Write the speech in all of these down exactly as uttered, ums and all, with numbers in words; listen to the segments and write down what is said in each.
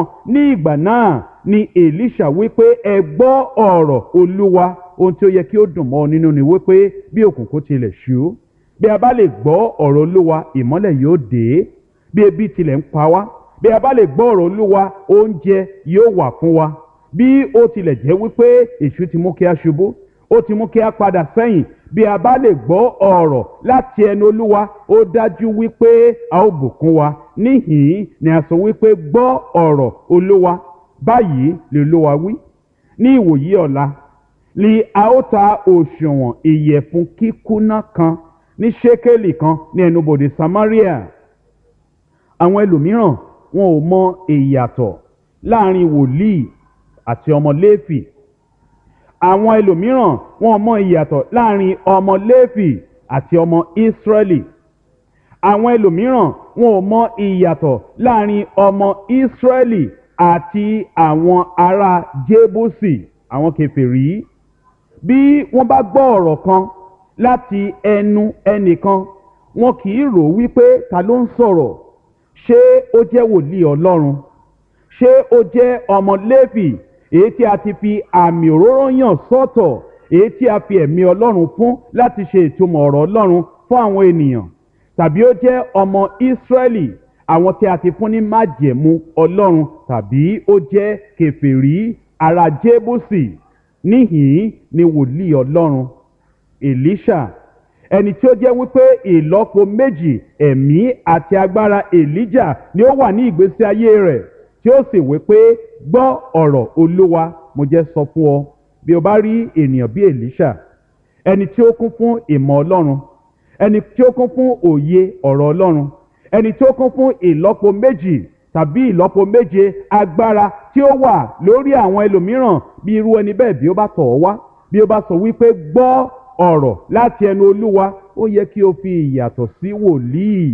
ní ìgbà náà ni Èlíṣà wípé ẹ gbọ́ ọ̀rọ̀ Olúwa. Ohun tí ó yẹ kí ó dùn mọ́ ọ nínú ni wípé bí òkùnkùn tilẹ̀ ṣú, bí a bá lè gbọ́ ọ̀rọ̀ Olúwa, ìmọ́lẹ̀ yóò dé. Bí ebi tilẹ̀ ń pa wá, bí a bá lè gbọ́ ọ̀rọ̀ Olúwa, oúnjẹ yóò wà fún wa. Bí ó tilẹ̀ jẹ́ wípé èṣù ti mú kí a ṣubú, ó ti mú kí a padà sẹ́yìn, bí a bá lè gbọ́ ọ̀rọ̀ láti ẹnu Olúwa, ó dájú wípé a ó bùkún wa. Níhìn-ín ni a sọ wípé gbọ́ ọ̀rọ̀ Olúwa. Báyìí lè Olúwa wí: ní ìwòyí ọ̀la ni a ó ta òṣùwọ̀n ìyẹ̀fun kíkúnná kan ní ṣékélì kan ní ẹnubodè Samaria. Àwọn ẹlòmíràn wọn ò mọ ìyàtọ̀ láàrin wòlíì àti ọmọ Léfì. Àwọn ẹlòmíràn wọn ò mọ ìyàtọ̀ láàrin ọmọ Léfì àti ọmọ Ísírẹ́lì. Àwọn ẹlòmíràn wọn ò mọ ìyàtọ̀ láàrin ọmọ Ísírẹ́lì àti àwọn ará Jébúsì, àwọn kèfèrí. Bí wọ́n bá gbọ́ ọ̀rọ̀ kan láti ẹnu ẹnìkan, wọn kì í rò wípé ta ló ń sọ̀rọ̀. Ṣé ó jẹ́ wòlíì Ọlọ́run? Ṣé ó jẹ́ ọmọ Léfì, èyí tí a ti fi àmì òróró yàn sọ́tọ̀, èyí tí a fi ẹ̀mí Ọlọ́run fún láti ṣe ìtumọ̀ ọ̀rọ̀ Ọlọ́run fún àwọn ènìyàn? Tàbí ó jẹ́ ọmọ Ísírẹ́lì, àwọn tí a ti fún ní májẹ̀mú Ọlọ́run? Tàbí ó jẹ́ kèfèrí ará Jébúsì? Níhìn-ín ni wòlíì Ọlọ́run Èlíṣà, ẹni tí ó jẹ́ wípé ìlọ́po méjì ẹ̀mí àti agbára Èlíjà ni ó wà ní ìgbésí ayé rẹ̀, tí ó sì wípé gbọ́ ọ̀rọ̀ Olúwa. Mo jẹ́ sọ fún ọ, bí o bá rí ènìyàn bí Èlíṣà, ẹni tí ó kún fún ìmọ̀ Ọlọ́run, ẹni tí ó kún fún òye ọ̀rọ̀ Ọlọ́run, ẹni tí ó kún fún ìlọ́po méjì tàbí ìlọ́po méje agbára tí ó wà lórí àwọn ẹlòmíràn, bí irú ẹni bẹ́ẹ̀ bí ó bá tọ̀ ọ́ wá, bí ó bá sọ wípé gbọ́ ọ̀rọ̀ láti ẹnu Olúwa, ó yẹ kí o fi ìyàtọ̀ sí wòlíì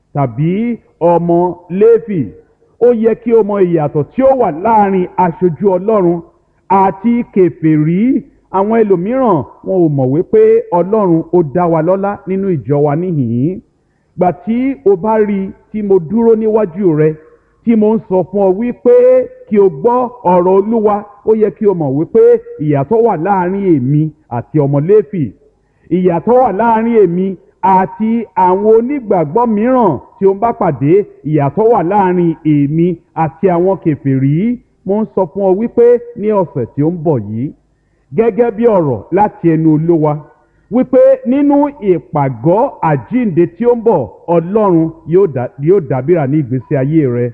tàbí ọmọ Léfì. Ó yẹ kí o mọ ìyàtọ̀ tí ó wà láàrin aṣojú Ọlọ́run àti kèfèrí. Àwọn ẹlòmíràn wọn ò mọ̀ wípé Ọlọ́run ó dá wa lọ́lá nínú ìjọ wa níhìn-ín. Gbà tí o bá rí tí mo dúró níwájú rẹ, tí mo ń sọ fún ọ wípé kí o gbọ́ ọ̀rọ̀ Olúwa, ó yẹ kí o mọ̀ wípé ìyàtọ̀ wà láàrin èmi àti ọmọ Léfì. Ìyàtọ̀ wà láàrin èmi àti àwọn onígbàgbọ́ mìíràn tí ó ń bá pàdé. Ìyàtọ̀ wà láàrin èmi àti àwọn kèfèrí. Mo ń sọ fún ọ wípé ní ọ̀sẹ̀ tí ó ń bọ̀ yìí, gẹ́gẹ́ bí ọ̀rọ̀ láti ẹnu Olúwa, wípé nínú ìpàgọ́ àjíǹde tí ó ń bọ̀, Ọlọ́run yóò dábìrà ní ìgbésí ayé rẹ.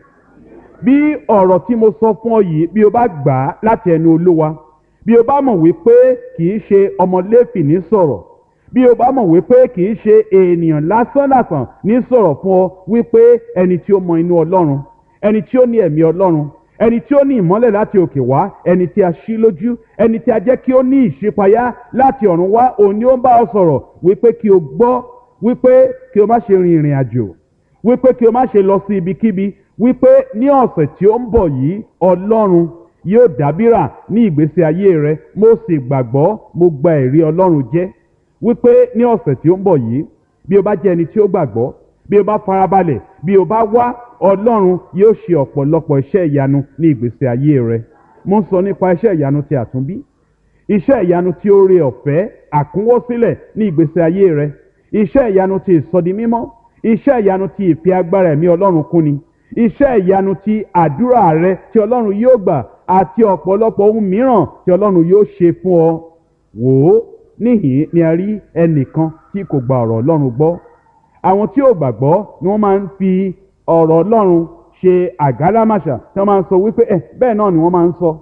Bí ọ̀rọ̀ tí mo sọ fún ọ yìí, bí o bá gbà á láti ẹnu Olúwa, bí o bá mọ̀ wípé kì í ṣe ọmọ Léfì ní sọ̀rọ̀, bí o bá mọ̀ wípé kì í ṣe ènìyàn lásánlàsàn ní sọ̀rọ̀ fún ọ, wípé ẹni tí ó mọ inú Ọlọ́run, ẹni tí ó ní ẹ̀mí Ọlọ́run, ẹni tí ó ní ìmọ́lẹ̀ láti òkè wá, ẹni tí a ṣí lójú, ẹni tí a jẹ́ kí ó ní ìṣípayá láti ọ̀run wá, òun ni ó ń bá ọ sọ̀rọ̀ wípé kí o gbọ́, wípé kí o má ṣe rin ìrìn àjò, wípé kí o má ṣe lọ sí ibikíbi, wípé ní ọ̀sẹ̀ tí ó ń bọ̀ yìí Ọlọ́run yóò dábìrà ní ìgbésí ayé rẹ. Mo sì gbàgbọ́, mo gba ẹ̀rí Ọlọ́run jẹ́ wípé ní ọ̀sẹ̀ tí ó ń bọ̀ yìí, bí o bá jẹ́ ẹni tí ó gbàgbọ́, bí o bá farabalẹ̀, bí o bá wá, Ọlọ́run yóò ṣe ọ̀pọ̀lọpọ̀ iṣẹ́ ìyanu ní ìgbésí ayé rẹ. Mo ń sọ nípa iṣẹ́ ìyanu ti àtúnbí, iṣẹ́ ìyanu tí oore ọ̀fẹ́ àkúnwọ́sílẹ̀ ní ìgbésí ayé rẹ, iṣẹ́ ìyanu ti ìsọdimímọ́, iṣẹ́ ìyanu ti ìfi agbára ẹ̀mí Ọlọ́run kúnni, iṣẹ́ ìyanu ti àdúrà rẹ tí Ọlọ́run yóò gbà, àti ọ̀pọ̀lọpọ̀ ohun mìíràn tí Ọlọ́run yóò ṣe fún ọ. Wò ó, níhìn ni a rí ẹnìkan tí kò gba ọ̀rọ̀ Ọlọ́run gbọ́. Àwọn tí ò gbàgbọ́ ni wọ́n máa ń fi ọ̀rọ̀ Ọlọ́run ṣe àgádámàṣà, tí wọ́n máa ń sọ wípé ẹ̀ bẹ́ẹ̀ náà ni wọ́n máa ń sọ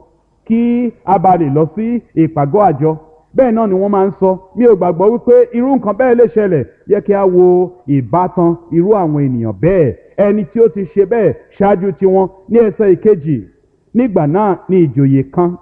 kí a bá lè lọ sí ìpàgọ́ àjọ. Bẹ́ẹ̀ náà ni wọ́n máa ń sọ. Mi ò gbàgbọ́ wípé irú nǹkan bẹ́ẹ̀ lè ṣẹlẹ̀. Yẹ kí a wo ìbátan irú àwọn ènìyàn bẹ́ẹ̀, ẹni tí ó ti ṣe bẹ́ẹ̀ ṣáájú tiwọn. Ní ẹsẹ̀ ìkejì, nígbà náà ni ìjòyè kan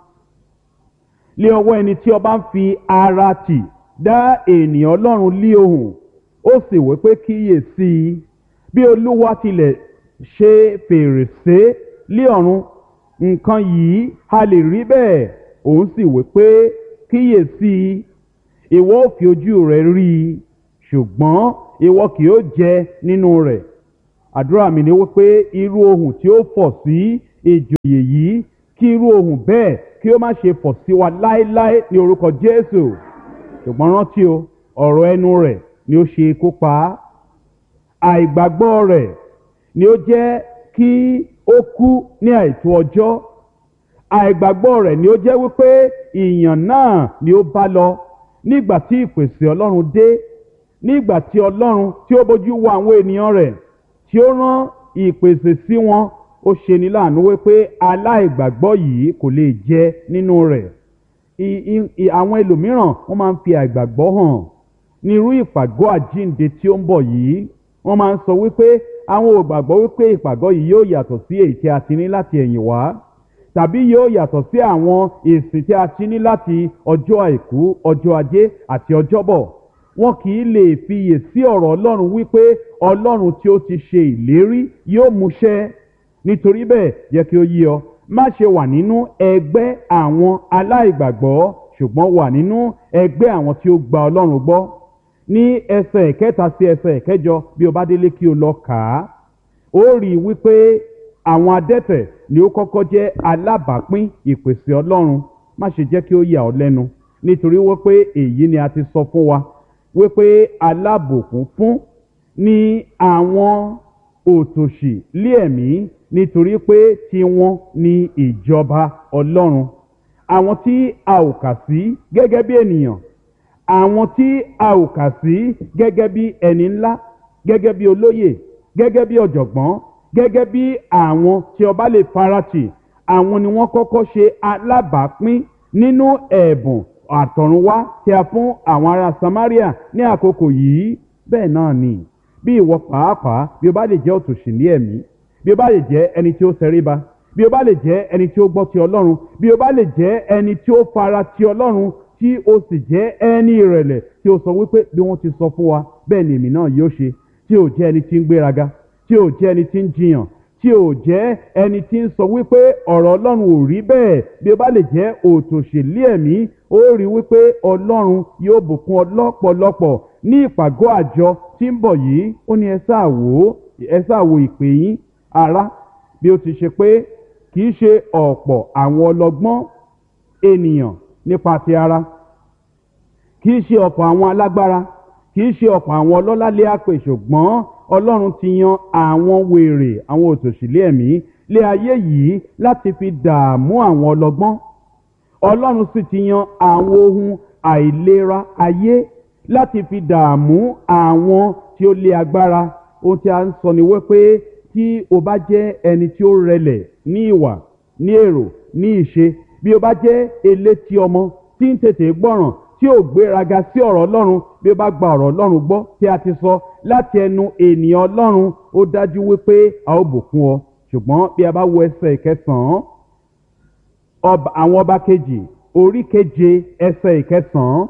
lé ọwọ́ ẹni tí ọba ń fi ara tì dá ènìyàn Ọlọ́run lé ohùn, ó sì wí pé kíyèsí i, bí Olúwa tilẹ̀ ṣe fèrèsé lé ọ̀run, nǹkan yìí a lè rí bẹ́ẹ̀. Òun sì wí pé kíyèsí i, ìwọ ó fi ojú rẹ rí i, ṣùgbọ́n ìwọ kì yóò jẹ nínú rẹ̀. Àdúrà mi ni wípé irú ohùn tí ó fọ̀ sí ìjòyè yìí kí irú ohun bẹ́ẹ̀ kí ó má ṣe fọ̀ sí wa láéláé ní orúkọ Jésù. Ṣùgbọ́n rántí o, ọ̀rọ̀ ẹnu rẹ̀ ni ó ṣe ikú pa á. Àìgbàgbọ́ rẹ̀ ni ó jẹ́ kí ó kú ní àìtó ọjọ́. Àìgbàgbọ́ rẹ̀ ni ó jẹ́ wípé ìyàn náà ni ó bá lọ nígbà tí ìpèsè Ọlọ́run dé, nígbà tí Ọlọ́run tí ó bójú wo àwọn ènìyàn rẹ̀ tí ó rán ìpèsè sí wọn. Ó ṣe ní láàánú wípé aláìgbàgbọ́ yìí kò lè jẹ nínú rẹ̀. Àwọn ẹlòmíràn wọ́n máa ń fi àìgbàgbọ́ hàn ní irú ìpàgọ́ àjíǹde tí ó ń bọ̀ yìí. Wọ́n máa ń sọ wípé àwọn ò gbàgbọ́ wípé ìpàgọ́ yìí yóò yàtọ̀ sí èyí tí a ti ní láti ẹ̀yìn wá, tàbí yóò yàtọ̀ sí àwọn ìsìn tí a ti ní láti ọjọ́ àìkú, ọjọ́ ajé àti ọjọ́bọ̀. Wọn kì í lè fiyè sí ọ̀rọ̀ Ọlọ́run wípé Ọlọ́run tí ó ti ṣe ìlérí yóò múṣẹ. Nítorí bẹ́ẹ̀ yẹ kí ó yé ọ, má ṣe wà nínú ẹgbẹ́ àwọn aláìgbàgbọ́, ṣùgbọ́n wà nínú ẹgbẹ́ àwọn tí ó gba Ọlọ́run gbọ́. Ní ẹsẹ̀ ìkẹta sí ẹsẹ̀ ìkẹjọ, bí o bá délé kí o lọ kà á, ó rí i wípé àwọn adẹ́tẹ̀ ni ó kọ́kọ́ jẹ́ alábàápín ìpèsè Ọlọ́run. Má ṣe jẹ́ kí ó yà ọ́ lẹ́nu, nítorí wípé èyí ni a ti sọ fún wa wípé alábùkún fún ni àwọn òtòṣì lé ẹ̀mí, nítorí pé tiwọn ni ìjọba Ọlọ́run. Àwọn tí a ò kà sí gẹ́gẹ́ bí ènìyàn, àwọn tí a ò kà sí gẹ́gẹ́ bí ẹni ńlá, gẹ́gẹ́ bí olóyè, gẹ́gẹ́ bí ọ̀jọ̀gbọ́n, gẹ́gẹ́ bí àwọn tí ọba lè faratì, àwọn ni wọ́n kọ́kọ́ ṣe alábàápín nínú ẹ̀bùn àtọ̀runwá tí a fún àwọn ará Samaria ní àkókò yìí. Bẹ́ẹ̀ náà ni bí ìwọ pàápàá, bí o bá lè jẹ́ òtòṣì ní ẹ̀mí, bí o bá lè jẹ́ ẹni tí ó ṣẹríba, bí o bá lè jẹ́ ẹni tí ó gbọ́ ti Ọlọ́run, bí o bá lè jẹ́ ẹni tí ó fara ti Ọlọ́run, tí o sì jẹ́ ẹni ìrẹ̀lẹ̀ tí o sọ wípé bí wọ́n ti sọ fún wa bẹ́ẹ̀ ni èmi náà yóò ṣe, tí o jẹ́ ẹni tí ń gbéraga, tí o jẹ́ ẹni tí ń jiyàn, tí o jẹ́ ẹni tí ń sọ wípé ọ̀rọ̀ Ọlọ́run ò rí bẹ́ẹ̀. Bí o bá lè jẹ́ òtòṣèlú ẹ̀mí, ó rí wípé Ọlọ́run yóò bùkún ọ lọ́pọ̀lọpọ̀ ní ìpàgọ́ àjọ tí ń bọ̀ yìí. Ó ní ẹ sáà wò, ẹ sáà wò ìpè yín ará, bí ó ti ṣe pé kì í ṣe ọ̀pọ̀ àwọn ọlọ́gbọ́n ènìyàn nípa ti ara, kì í ṣe ọ̀pọ̀ àwọn alágbára, kì í ṣe ọ̀pọ̀ àwọn ọlọ́lá lé àpè, ṣùgbọ́n Ọlọ́run ti yan àwọn wèrè, àwọn òtòṣìlẹ̀ ẹ̀mí lé ayé yìí láti fi dààmú àwọn ọlọ́gbọ́n. Ọlọ́run sì ti yan àwọn ohun àìlera ayé láti fi dààmú àwọn tí ó lé agbára. Ohun tí a ń sọ ni wípé tí o bá jẹ́ ẹni tí ó rẹlẹ̀ ní ìwà, ní èrò, ní ìṣe, bí o bá jẹ́ elétí ọmọ tí ń tètè gbọ́ràn, tí ò gbéraga sí ọ̀rọ̀ Ọlọ́run, bí o bá gba ọ̀rọ̀ Ọlọ́run gbọ́ tí a ti sọ láti ẹnu ènìyàn Ọlọ́run, ó dájú wípé a ó bùkún ọ. Ṣùgbọ́n bí a bá wo ẹsẹ̀ ìkẹsàn-án, àwọn ọba kejì orí keje ẹsẹ̀ ìkẹsàn-án,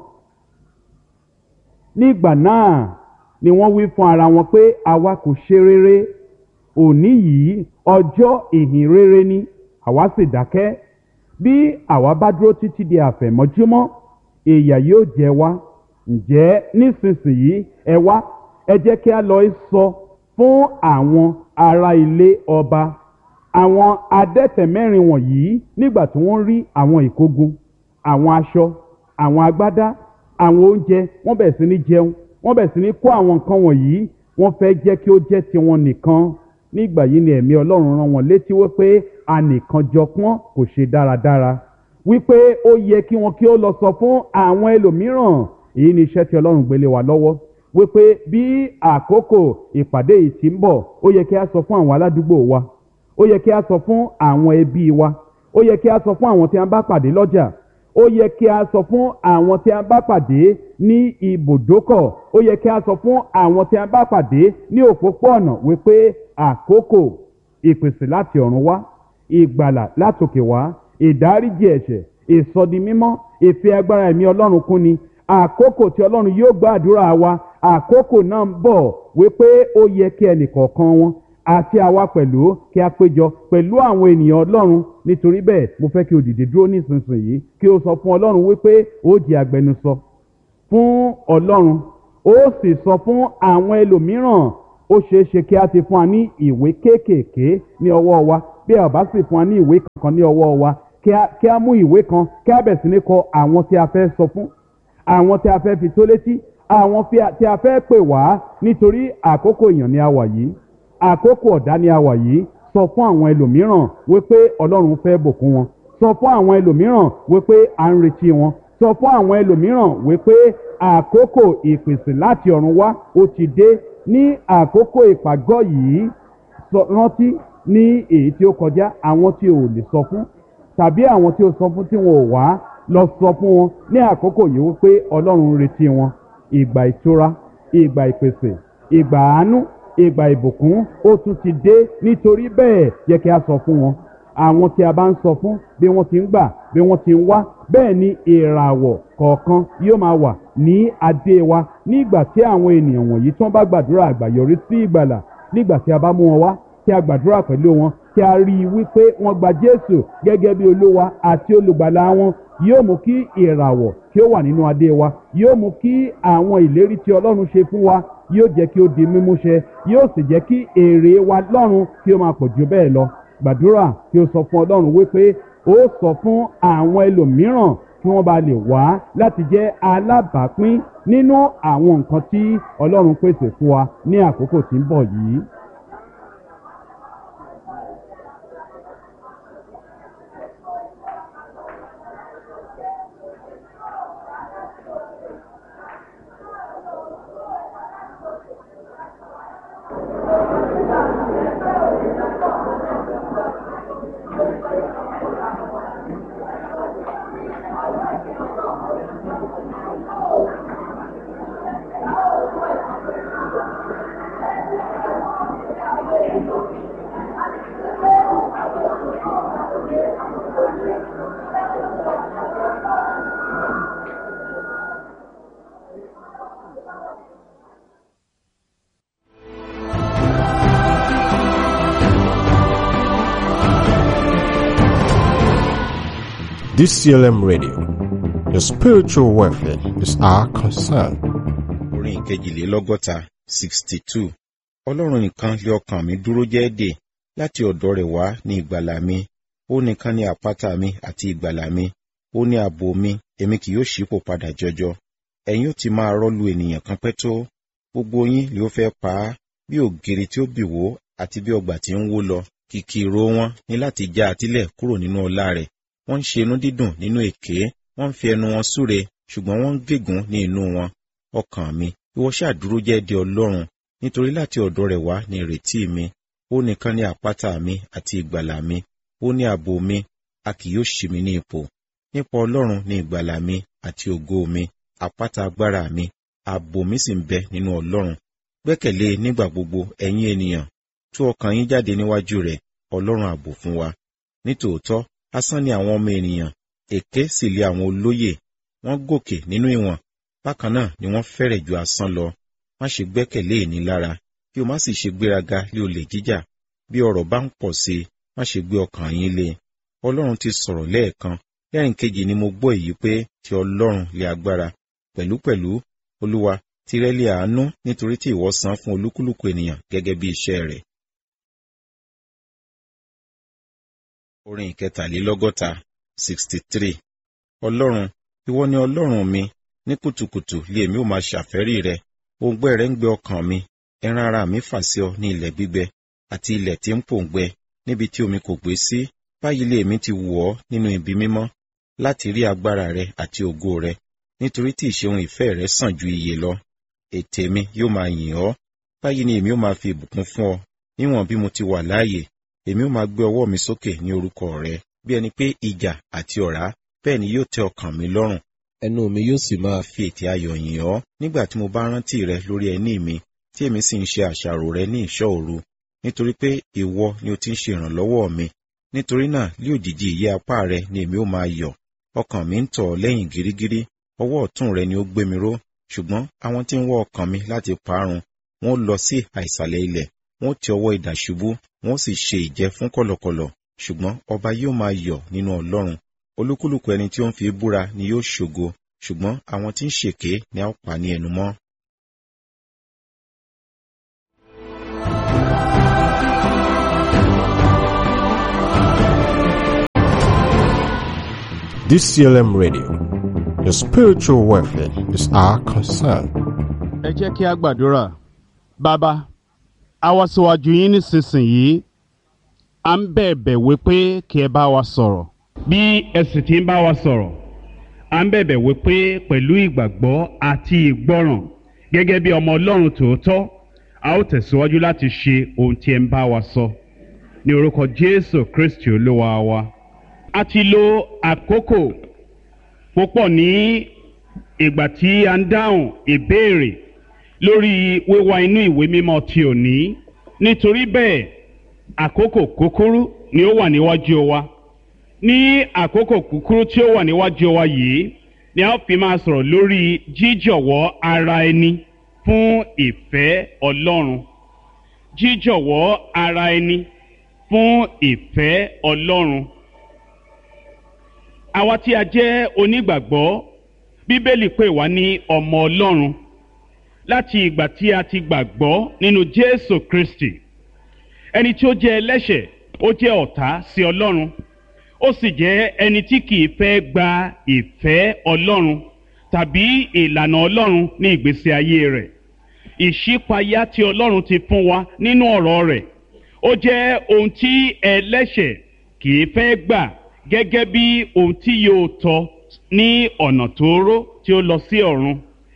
nígbà náà ni wọ́n wí fún ara wọn pé àwa kò ṣe rere, òní yìí ọjọ́ ìhìn rere ni, àwa sì dákẹ́. Bí àwa bá dúró títí di àfẹ̀mọ́júmọ́, ìyà yóò jẹ wá. Ǹjẹ́ nísinsìnyí ẹ wá, ẹ jẹ́ kí a lọ sọ fún àwọn ará ilé ọba. Àwọn adẹ́tẹ̀ mẹ́rin wọ̀nyí, nígbà tí wọ́n rí àwọn ìkógun, àwọn aṣọ, àwọn agbádá, àwọn oúnjẹ, wọ́n bẹ̀rẹ̀ sí ní jẹun, wọ́n bẹ̀rẹ̀ sí ní kó àwọn nǹkan wọ̀nyí, wọ́n fẹ́ jẹ́ kí ó jẹ́ tiwọn nìkan. Nígbà yìí ni ẹ̀mí Ọlọ́run rán wọn létí wípé anìkanjọpọ́n kò ṣe dáradára, wípé ó yẹ kí wọn kí ó lọ sọ fún àwọn ẹlòmíràn. Èyí ni iṣẹ́ tí Ọlọ́run gbélé wa lọ́wọ́, wípé bí àkókò ìpàdé yìí ti ń bọ̀, ó yẹ kí a sọ fún àwọn aládùúgbò wa, ó yẹ kí a sọ fún àwọn ẹbí wa, ó yẹ kí a sọ fún àwọn tí a bá pàdé lọ́jà, ó yẹ kí a sọ fún àwọn tí a bá pàdé ní ibùdókọ̀, ó yẹ kí a sọ fún àwọn tí a bá pàdé ní òpópó-ọ̀nà wípé àkókò ìpèsè láti ọ̀run wá, ìgbàlà látòkè wá, ìdáríjì ẹ̀ṣẹ̀, ìsọdimímọ́, ìfẹ́ agbára ẹ̀mí Ọlọ́run kún ni. Àkókò tí Ọlọ́run yóò gba àdúrà wa, àkókò náà ń bọ̀ wípé ó yẹ kí ẹnìkọ̀ọ̀kan wọn àti àwa pẹ̀lú kí a péjọ pẹ̀lú àwọn ènìyàn Ọlọ́run. Nítorí bẹ́ẹ̀ mo fẹ́ kí o dìde dúró nísinsìnyí kí o sọ fún Ọlọ́run wípé ó jẹ́ agbẹnusọ fún Ọlọ́run, ó sì sọ fún àwọn ẹlòmíràn. Ó ṣeé ṣe kí a ti fún wa ní ìwé kéékèèké ní ọwọ́ wa bí a bá sì fún wa ní ìwé kankan ní ọwọ́ wa kí a mú ìwé kan kí a bẹ̀rẹ̀ sí ní kọ àwọn tí a fẹ́ sọ fún, àwọn tí a fẹ́ fi tó létí, àwọn tí a fẹ́ pè wá, nítorí àkókò èèyàn ni a wà yìí, àkókò ọ̀dá ni a wà yìí. Sọ fún àwọn ẹlòmíràn wípé Ọlọ́run fẹ́ bùkún wọn, sọ fún àwọn ẹlòmíràn wípé à ń retí wọn, sọ fún àwọn ẹlòmíràn wípé àkókò ìpèsè láti ọ̀run wá ó ti dé. Ní àkókò ìpàgọ́ yìí, rántí ní èyí tí ó kọjá, àwọn tí ò lè sọ fún tàbí àwọn tí ó sọ fún tí wọn ò wá, lọ sọ fún wọn ní àkókò yìí wípé Ọlọ́run ń retí wọn. Ìgbà ìtura, ìgbà ìpèsè, ìgbà àánú, ìgbà ìbùkún ó tún ti dé. Nítorí bẹ́ẹ̀ yẹ kí a sọ fún wọn. Àwọn tí a bá ń sọ fún, bí wọ́n ti ń gbà, bí wọ́n ti ń wá, bẹ́ẹ̀ ni ìràwọ̀ kọ̀ọ̀kan yóò máa wà ní adé wa nígbà tí àwọn ènìyàn wọ̀nyí tí wọ́n bá gbàdúrà àgbàyọrí sí ìgbàlà. Nígbà tí a bá mú wọn wá, tí a gbàdúrà pẹ̀lú wọn, tí a rí i wípé wọ́n gba Jésù gẹ́gẹ́ bí Olúwa àti olùgbàlà wọn, yóò mú kí ìràwọ̀ kí ó wà nínú adé wa, yóò mú kí àwọn ìlérí tí Ọlọ́run ṣe fún wa yóò jẹ́ kí ó di mímúṣẹ, yóò sì jẹ́ kí èrè wa lọ́run kí ó máa pọ̀ jù bẹ́ẹ̀ lọ. Gbàdúrà kí ó sọ fún Ọlọ́run wípé ó sọ fún àwọn ẹlòmíràn kí wọ́n bá lè wá láti jẹ́ alábàápín nínú àwọn nǹkan tí Ọlọ́run pèsè fún wa ní àkókò tí ń bọ̀ yìí. D C L M Radio, your spiritual welfare is our concern. Orin ìkejìlélọ́gọ́ta sixty two. Ọlọ́run nìkan lé ọkàn mi dúró jẹ́ẹ́dè, láti ọ̀dọ̀ rẹ̀ wá ní ìgbàlà mi. Ó nìkan ni àpáta mi àti ìgbàlà mi. Ó ní ààbò mi, èmi kì yóò ṣípò padà jọjọ. Ẹ̀yin ó ti máa rọ́lu ènìyàn kan pẹ́ tó. Gbogbo yín lè ó fẹ́ pa á, bí ògiri tí ó bì wó àti bí ọgbà tí ń wó lọ. Kìkì ìró wọn ní láti já àtílẹ̀ kúrò nínú ọlá rẹ̀. Wọ́n ń ṣe inú dídùn nínú èké, wọ́n ń fi ẹnu wọn súre, ṣùgbọ́n wọ́n ń gégùn ní inú wọn. Ọkàn mi, ìwọ ṣáà dúró jẹ́ẹ́dẹ́ Ọlọ́run, nítorí láti ọ̀dọ̀ rẹ̀ wá ní ìrètí mi. Ó nìkan ni àpáta mi àti ìgbàlà mi. Ó ní ààbò mi, a kì yóò ṣì mí ní ipò. Nípa Ọlọ́run ni ìgbàlà mi àti ògo mi, àpáta agbára mi, ààbò mi sì ń bẹ nínú Ọlọ́run. Gbẹ́kẹ̀lé nígbà gbogbo, ẹ̀yin ènìyàn, tú ọkàn yín jáde níwájú rẹ̀, Ọlọ́run ààbò fún wa. Nítòótọ́, asán ni àwọn ọmọ ènìyàn, èké sì lé àwọn olóyè. Wọ́n gòkè nínú ìwọ̀n, bákan náà ni wọ́n fẹ́rẹ̀ ju asán lọ. Má ṣe gbẹ́kẹ̀lé ìnilára, kí o má sì ṣe gbéraga lé olè jíjà. Bí ọrọ̀ bá ń pọ̀ sí i, má ṣe gbé ọkàn yín lé. Ọlọ́run ti sọ̀rọ̀ lẹ́ẹ̀kan, lẹ́yìn kejì ni mo gbọ́ èyí pé ti Ọlọ́run lé agbára. Pẹ̀lúpẹ̀lú, Olúwa, tirẹ̀ lé àánú, nítorí tí ìwọ san fún olúkúlùkù ènìyàn gẹ́gẹ́ bí iṣẹ́ rẹ̀. Orin ìkẹtàlélọ́gọ́ta sixty three. Ọlọ́run, ìwọ ni Ọlọ́run mi, ní kùtùkùtù lé èmi ó máa ṣàfẹ́rí rẹ. Òǹgbẹ rẹ ń gbẹ ọkàn mi, ẹran ara mi fà sí ọ ní ilẹ̀ gbígbẹ, àti ilẹ̀ tí ń pòǹgbẹ, níbi tí omi kò gbé sí. Báyìí lé èmi ti wù ọ́ nínú ibi mímọ́, láti rí agbára rẹ àti ògo rẹ, nítorí tí ìṣeun ìfẹ́ rẹ sàn ju ìyè lọ. Ètè mi yóò máa yìn ọ́. Báyìí ni èmi ó máa fi ìbùkún fún ọ, níwọ̀n bí mo ti wà láàyè. Èmi ó máa gbé ọwọ́ mi sókè ní orúkọ rẹ, bí ẹni pé ìjà àti ọ̀rá, bẹ́ẹ̀ ni yóò tẹ́ ọkàn mi lọ́rùn. Ẹnu mi yóò sì máa fi ètè ayọ̀ yìn ọ́, nígbà tí mo bá rántí rẹ lórí ẹní mi, tí èmi sì ń ṣe àṣàrò rẹ ní ìṣọ́ òru. Nítorí pé ìwọ ni o ti ń ṣe ìrànlọ́wọ́ mi. Nítorí náà, lí òjìji ìyẹ́ apá rẹ ni èmi ó máa yọ̀. Ọkàn mi ń tọ̀ ọ́ lẹ́yìn gírígírí, ọwọ́ ọ̀tún rẹ ni ó gbé mi ró. Ṣùgbọ́n àwọn tí ń wọ́ ọkàn mi láti parun, wọ́n lọ sí àìsàlẹ̀ ilẹ̀, wọ́n ti ọwọ́ idà ṣubú, wọ́n sì ṣe ìjẹ fún kọ̀lọ̀kọ̀lọ̀. Ṣùgbọ́n ọba yóò máa yọ̀ nínú Ọlọ́run. Olúkúlùkù ẹni tí ó ń fi búra ni yóò ṣògo, ṣùgbọ́n àwọn tí ń ṣèké ni a ó pa ní ẹnu mọ́. D C L M Radio. Your spiritual welfare is our concern. Ẹ jẹ́ kí a gbàdúrà. Bàbá, a wá síwájú yín nísinsìnyí. À ń bẹ̀bẹ̀ wípé kí ẹ bá wa sọ̀rọ̀. Bí ẹ sì ti ń bá wa sọ̀rọ̀, à ń bẹ̀bẹ̀ wípé pẹ̀lú ìgbàgbọ́ àti ìgbọ́ràn gẹ́gẹ́ bí ọmọ Ọlọ́run tòótọ́, a ó tẹ̀síwájú láti ṣe ohun tí ẹ ń bá wa sọ. Ní orúkọ Jésù Kristi Olúwa wa. A ti lo àkókò púpọ̀ ní ìgbà tí a ń dáhùn ìbéèrè lórí wíwá inú ìwé mímọ́ ti òní. Nítorí bẹ́ẹ̀, àkókò kúkúrú ni ó wà níwájú wa. Ní àkókò kúkúrú tí ó wà níwájú wa yìí ni a ó fi máa sọ̀rọ̀ lórí jíjọ̀wọ́ ara ẹni fún ìfẹ́ Ọlọ́run. Jíjọ̀wọ́ ara ẹni fún ìfẹ́ Ọlọ́run. Àwa tí a jẹ́ onígbàgbọ́, Bíbélì pè wá ní ọmọ Ọlọ́run láti ìgbà tí a ti gbàgbọ́ nínú Jésù Kristi. Ẹni tí ó jẹ́ ẹlẹ́ṣẹ̀, ó jẹ́ ọ̀tá sí Ọlọ́run. Ó sì jẹ́ ẹni tí kìí fẹ́ gba ìfẹ́ Ọlọ́run tàbí ìlànà Ọlọ́run ní ìgbésí ayé rẹ̀. Ìṣípayá tí Ọlọ́run ti fún wa nínú ọ̀rọ̀ rẹ̀, ó jẹ́ ohun tí ẹlẹ́ṣẹ̀ kìí fẹ́ gbà gẹ́gẹ́ bí ohun tí yóò tọ́ ní ọ̀nà tóóró tí ó lọ sí ọ̀run.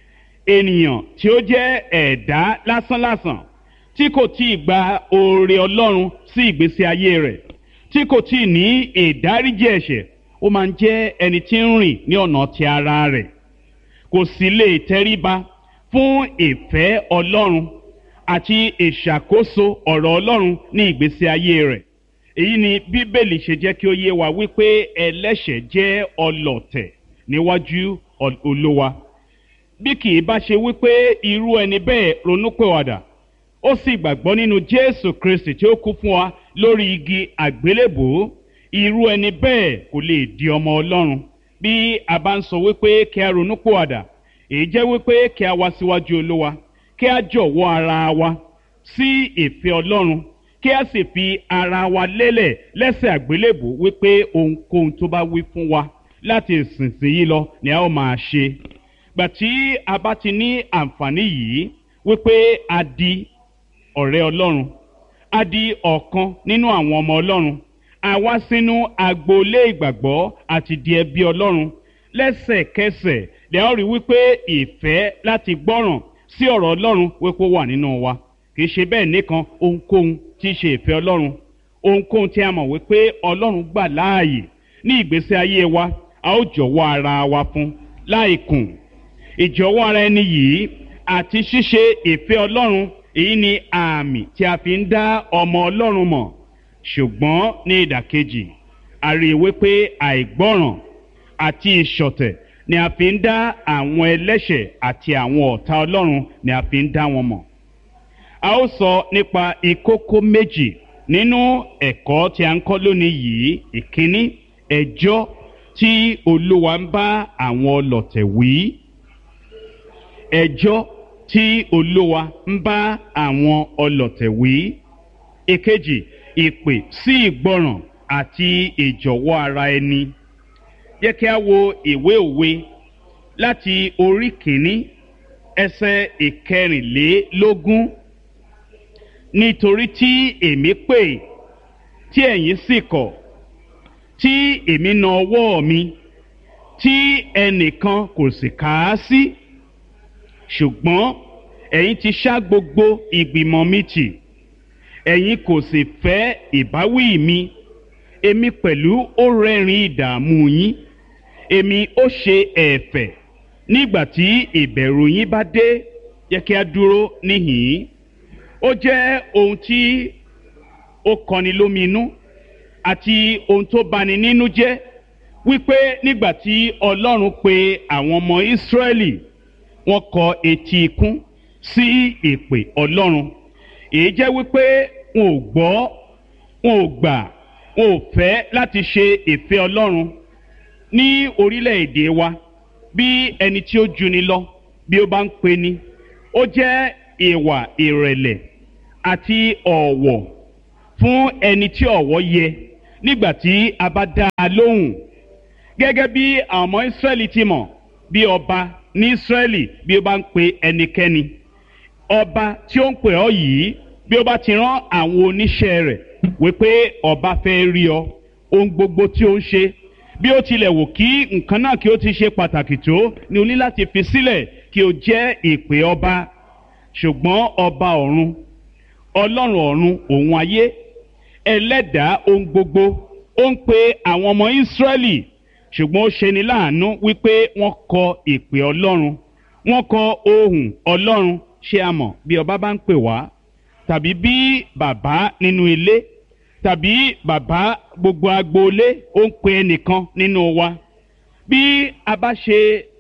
Ènìyàn tí ó jẹ́ ẹ̀dá lásánlàsàn tí kò tíì gba oore Ọlọ́run sí ìgbésí ayé rẹ̀, tí kò tíì ní ìdáríjì ẹ̀ṣẹ̀, ó máa ń jẹ́ ẹni tí ń rìn ní ọ̀nà ti ara rẹ̀. Kò sì lè tẹríba fún ìfẹ́ Ọlọ́run àti ìṣàkóso ọ̀rọ̀ Ọlọ́run ní ìgbésí ayé rẹ̀. Èyí ni Bíbélì ṣe jẹ́ kí ó yé wa wípé ẹlẹ́ṣẹ̀ jẹ́ ọlọ̀tẹ̀ níwájú Olúwa. Bí kì í bá ṣe wípé irú ẹni bẹ́ẹ̀ ronúpìwàdà, ó sì gbàgbọ́ nínú Jésù Kristi tí ó kú fún wa lórí igi àgbélébùú, irú ẹni bẹ́ẹ̀ kò lè di ọmọ Ọlọ́run. Bí a bá ń sọ wípé kí a ronúpìwàdà, èyí jẹ́ wípé kí a wá síwájú Olúwa, kí a jọ̀wọ́ ara wa sí ìfẹ́ Ọlọ́run, kí a sì fi ara wa lélẹ̀ lẹ́sẹ̀ àgbélébùú wípé ohunkóhun tó bá wí fún wa láti ìsinsìnyí lọ ni a ó máa ṣe. Gbà tí a bá ti ní àǹfààní yìí wípé a di ọ̀rẹ́ Ọlọ́run, a di ọ̀kan nínú àwọn ọmọ Ọlọ́run, a wá sínú agboolé ìgbàgbọ́ àti di ẹbí Ọlọ́run, lẹ́sẹ̀kẹsẹ̀ lè ó rí wípé ìfẹ́ láti gbọ́ràn sí ọ̀rọ̀ Ọlọ́run wípé ó wà nínú wa. Kì í ṣe bẹ́ẹ̀ nìkan, ohunkóhun tí í ṣe ìfẹ́ Ọlọ́run, ohunkóhun tí a mọ̀ wípé Ọlọ́run gbà láàyè ní ìgbésí ayé wa, a ó jọ̀wọ́ ara wa fún láìkùn. Ìjọ̀wọ́ ara ẹni yìí àti ṣíṣe ìfẹ́ Ọlọ́run, èyí ni àmì tí a fi ń dá ọmọ Ọlọ́run mọ̀. Ṣùgbọ́n ní ìdàkejì, a rí i wípé àìgbọ́ràn àti ìṣọ̀tẹ̀ ni a fi ń dá àwọn ẹlẹ́ṣẹ̀ àti àwọn ọ̀tá Ọlọ́run ni a fi ń dá wọn mọ̀. A ó sọ nípa ìkókó méjì nínú ẹ̀kọ́ tí a ń kọ́ lónìí yìí. Ìkíní, ẹjọ́ tí Olúwa ń bá àwọn ọlọ̀tẹ̀ wí. Ẹjọ́ tí Olúwa ń bá àwọn ọlọ̀tẹ̀ wí. Ìkejì, ìpè sí ìgbọràn àti ìjọ̀wọ́ ara ẹni. Jẹ́ kí a wo ìwé òwe láti orí kìíní ẹsẹ̀ ìkẹrìnlélógún. Nítorí tí èmi pè, tí ẹ̀yin sì kọ̀, tí èmi na ọwọ́ mi, tí ẹnìkan kò sì kà á sí. Ṣùgbọ́n ẹ̀yin ti ṣá gbogbo ìgbìmọ̀ mi tì, ẹ̀yin kò sì fẹ́ ìbáwí mi. Èmi pẹ̀lú ó rẹ́rìn ìdààmú yín, èmi ó ṣe ẹ̀fẹ̀ nígbà tí ìbẹ̀rù yín bá dé. Jẹ́ kí a dúró níhìn-ín. Ó jẹ́ ohun tí ó kọni lóminú àti ohun tó bani nínú jẹ́ wípé nígbà tí Ọlọ́run pe àwọn ọmọ Ísírẹ́lì, wọ́n kọ etí ikún sí ìpè Ọlọ́run. Èyí jẹ́ wípé wọn ò gbọ́, wọn ò gbà, wọn ò fẹ́ láti ṣe ìfẹ́ Ọlọ́run. Ní orílẹ̀-èdè wa, bí ẹni tí ó juni lọ bí ó bá ń pe ni, ó jẹ́ ìwà ìrẹ̀lẹ̀ àti ọ̀wọ̀ fún ẹni tí ọ̀wọ̀ yẹ nígbà tí a bá dá a lóhùn. gẹ́gẹ́ bí àwọn ọmọ Ísírẹ́lì ti mọ̀ bí ọba ní Ísírẹ́lì bí ó bá ń pe ẹnikẹ́ni ọba tí ó ń pè ọ́ yìí bí ó bá ti rán àwọn oníṣẹ́ rẹ̀ wípé ọba fẹ́ rí ọ ohun gbogbo tí ó ń ṣe bí ó tilẹ̀ wò kí nǹkan náà kí ó ti ṣe pàtàkì tó ní o ní láti fi sílẹ̀ kí o jẹ́ ìpè ọba ṣùgbọ́n ọba ọ̀run ọlọ́run ọ̀run òun ayé ẹlẹ́dàá ohun gbogbo ó ń pe àwọn ọmọ Ísírẹ́lì ṣùgbọ́n ó ṣeni láàánú wípé wọ́n kọ ìpè ọlọ́run wọ́n kọ ohùn ọlọ́run ṣé a mọ̀ bí ọba bá ń pè wá tàbí bí bàbá nínú ilé tàbí bàbá gbogbo agboolé ó ń pe ẹnìkan nínú wa bí a bá ṣe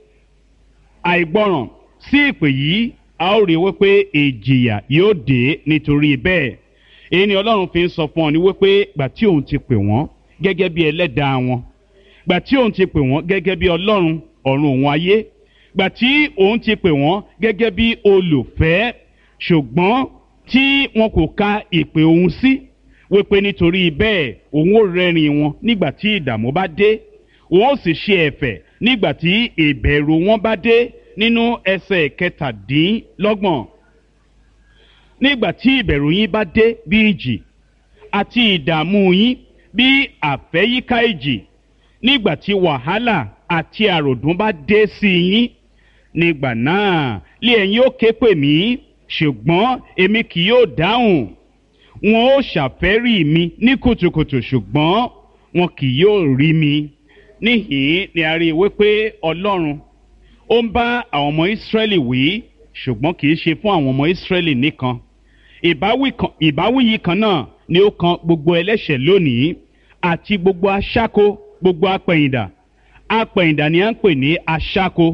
àìgbọràn sí ìpè yìí a ó rí wípé ìjìyà yóò dé nítorí bẹ́ẹ̀ èyí ni ọlọ́run fi ń sọ fún ọ ní wípé gbà tí òun ti pè wọ́n gẹ́gẹ́ bí ẹlẹ́dàá wọn gbà tí òun ti pè wọ́n gẹ́gẹ́ bí ọlọ́run ọ̀run òun ayé gbà tí òun ti pè wọ́n gẹ́gẹ́ bí olùfẹ́ ṣùgbọ́n tí wọn kò ka ìpè òun sí wípé nítorí bẹ́ẹ̀ òun ó rẹ́rìn wọn nígbà tí ìdààmú bá dé òun ó sì ṣe ẹ̀fẹ̀ nígbà tí ìbẹ̀rù wọn bá dé nínú ẹsẹ̀ kẹtàdínlọ́gbọ̀n nígbà tí ìbẹ̀rù yín bá dé bí ìjì àti ìdààmú yín bí àfẹ́yíká ìjì nígbà tí wàhálà àti àròdún bá dé sí yín nígbà náà lé ẹ̀yin ó ké pè mí ṣùgbọ́n èmi kì yóò dáhùn wọn ó ṣàfẹ́rí mi ní kùtùkùtù ṣùgbọ́n wọn kì yóò rí mi níhìn ni a rí i wípé Ọlọ́run ó ń bá àwọn ọmọ Ísírẹ́lì wí ṣùgbọ́n kì í ṣe fún àwọn ọmọ Ísírẹ́lì nìkan ìbáwí yìí kan náà ni ó kan gbogbo ẹlẹ́ṣẹ̀ lónìí àti gbogbo aṣáko gbogbo apẹ̀yìndà apẹ̀yìndà ni à ń pè ní aṣáko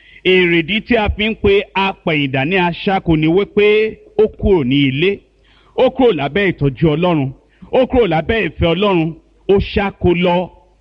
èrèdí tí a fi ń pe apẹ̀yìndà ní aṣáko ni wípé ó kúrò ní ilé ó kúrò lábẹ́ ìtọ́jú Ọlọ́run ó kúrò lábẹ́ ìfẹ́ Ọlọ́run ó ṣáko lọ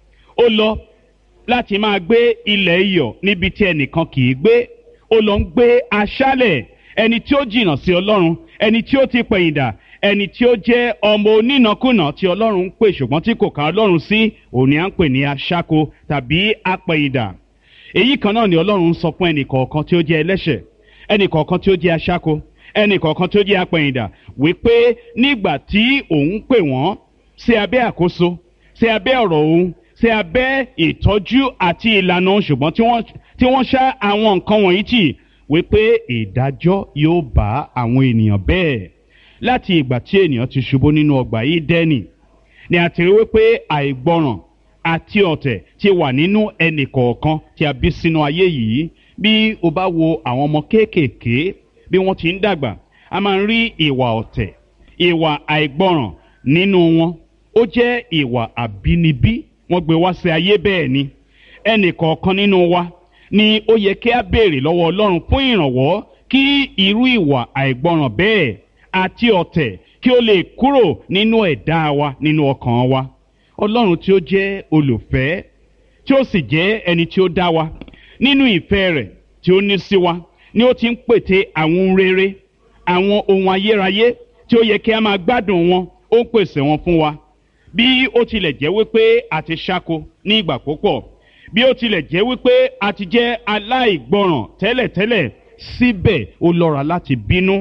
ó lọ láti máa gbé ilẹ̀ iyọ̀ níbi tí ẹnìkan kì í gbé ó lọ ń gbé aṣálẹ̀ ẹni tí ó jìnnà sí Ọlọ́run ẹni tí ó ti pẹ̀yìndà ẹni tí ó jẹ́ ọmọ onínàkúnà tí Ọlọ́run ń pè ṣùgbọ́n tí kò ká Ọlọ́run sí òun ni à ń pè ní aṣáko tàbí apẹ̀yìndà èyí kan náà ni Ọlọ́run ń sọ fún ẹnì kọ̀ọ̀kan tí ó jẹ́ ẹlẹ́ṣẹ̀ ẹnì kọ̀ọ̀kan tí ó jẹ́ aṣáko ẹnì kọ̀ọ̀kan tí ó jẹ́ apẹ̀yìndà wípé nígbà tí òun pè wọ́n sí abẹ́ àkóso sí abẹ́ ọ̀rọ̀ òun sí abẹ́ ìtọ́jú àti ìlànà ṣùgbọ́n tí wọ́n ṣá àwọn nǹkan wọ̀nyí tì wípé ìdájọ́ yóò bá àwọn ènìyàn bẹ́ẹ̀ láti ìgbà tí ènìyàn ti ṣubú nínú ọgbà Édẹ́nì ni a ti rí wípé àìgbọràn àti ọ̀tẹ̀ ti wà nínú ẹnì kọ̀ọ̀kan tí a bí sínú ayé yìí bí o bá wo àwọn ọmọ kéékèèké bí wọ́n ti ń dàgbà a máa ń rí ìwà ọ̀tẹ̀ ìwà àìgbọràn nínú wọn ó jẹ́ ìwà àbínibí wọ́n gbé wá sí ayé bẹ́ẹ̀ ni ẹnì kọ̀ọ̀kan nínú wa ni ó yẹ kí a béèrè lọ́wọ́ Ọlọ́run fún ìrànwọ́ kí irú ìwà àìgbọràn bẹ́ẹ̀ àti ọ̀tẹ̀ kí ó lè kúrò nínú ẹ̀dá wa nínú ọkàn wa Ọlọ́run tí ó jẹ́ olùfẹ́ tí ó sì jẹ́ ẹni tí ó dá wa nínú ìfẹ́ rẹ̀ tí ó ní sí wa ni ó ti ń pète àwọn ohun rere àwọn ohun ayérayé tí ó yẹ kí a máa gbádùn wọn ó ń pèsè wọn fún wa bí ó tilẹ̀ jẹ́ wípé a ti ṣáko ní ìgbà púpọ̀ bí ó tilẹ̀ jẹ́ wípé a ti jẹ́ aláìgbọràn tẹ́lẹ̀tẹ́lẹ̀ síbẹ̀ ó lọ́ra láti bínú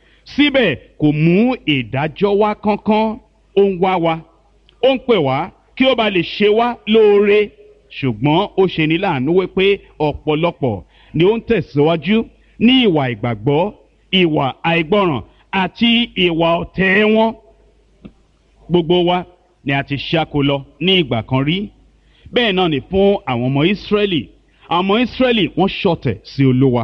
síbẹ̀ kò mú ìdájọ́ wá kánkán ó ń wá wa ó ń pè wá kí ó bá lè ṣe wá lóore ṣùgbọ́n ó ṣe ní láàánú wípé ọ̀pọ̀lọpọ̀ ni ó ń tẹ̀síwájú ní ìwà ìgbàgbọ́ ìwà àìgbọràn àti ìwà ọ̀tẹ̀ wọn gbogbo wa ni a ti ṣáko lọ ní ìgbà kan rí bẹ́ẹ̀ náà ni fún àwọn ọmọ Ísírẹ́lì àwọn ọmọ Ísírẹ́lì wọ́n ṣọ̀tẹ̀ sí Olúwa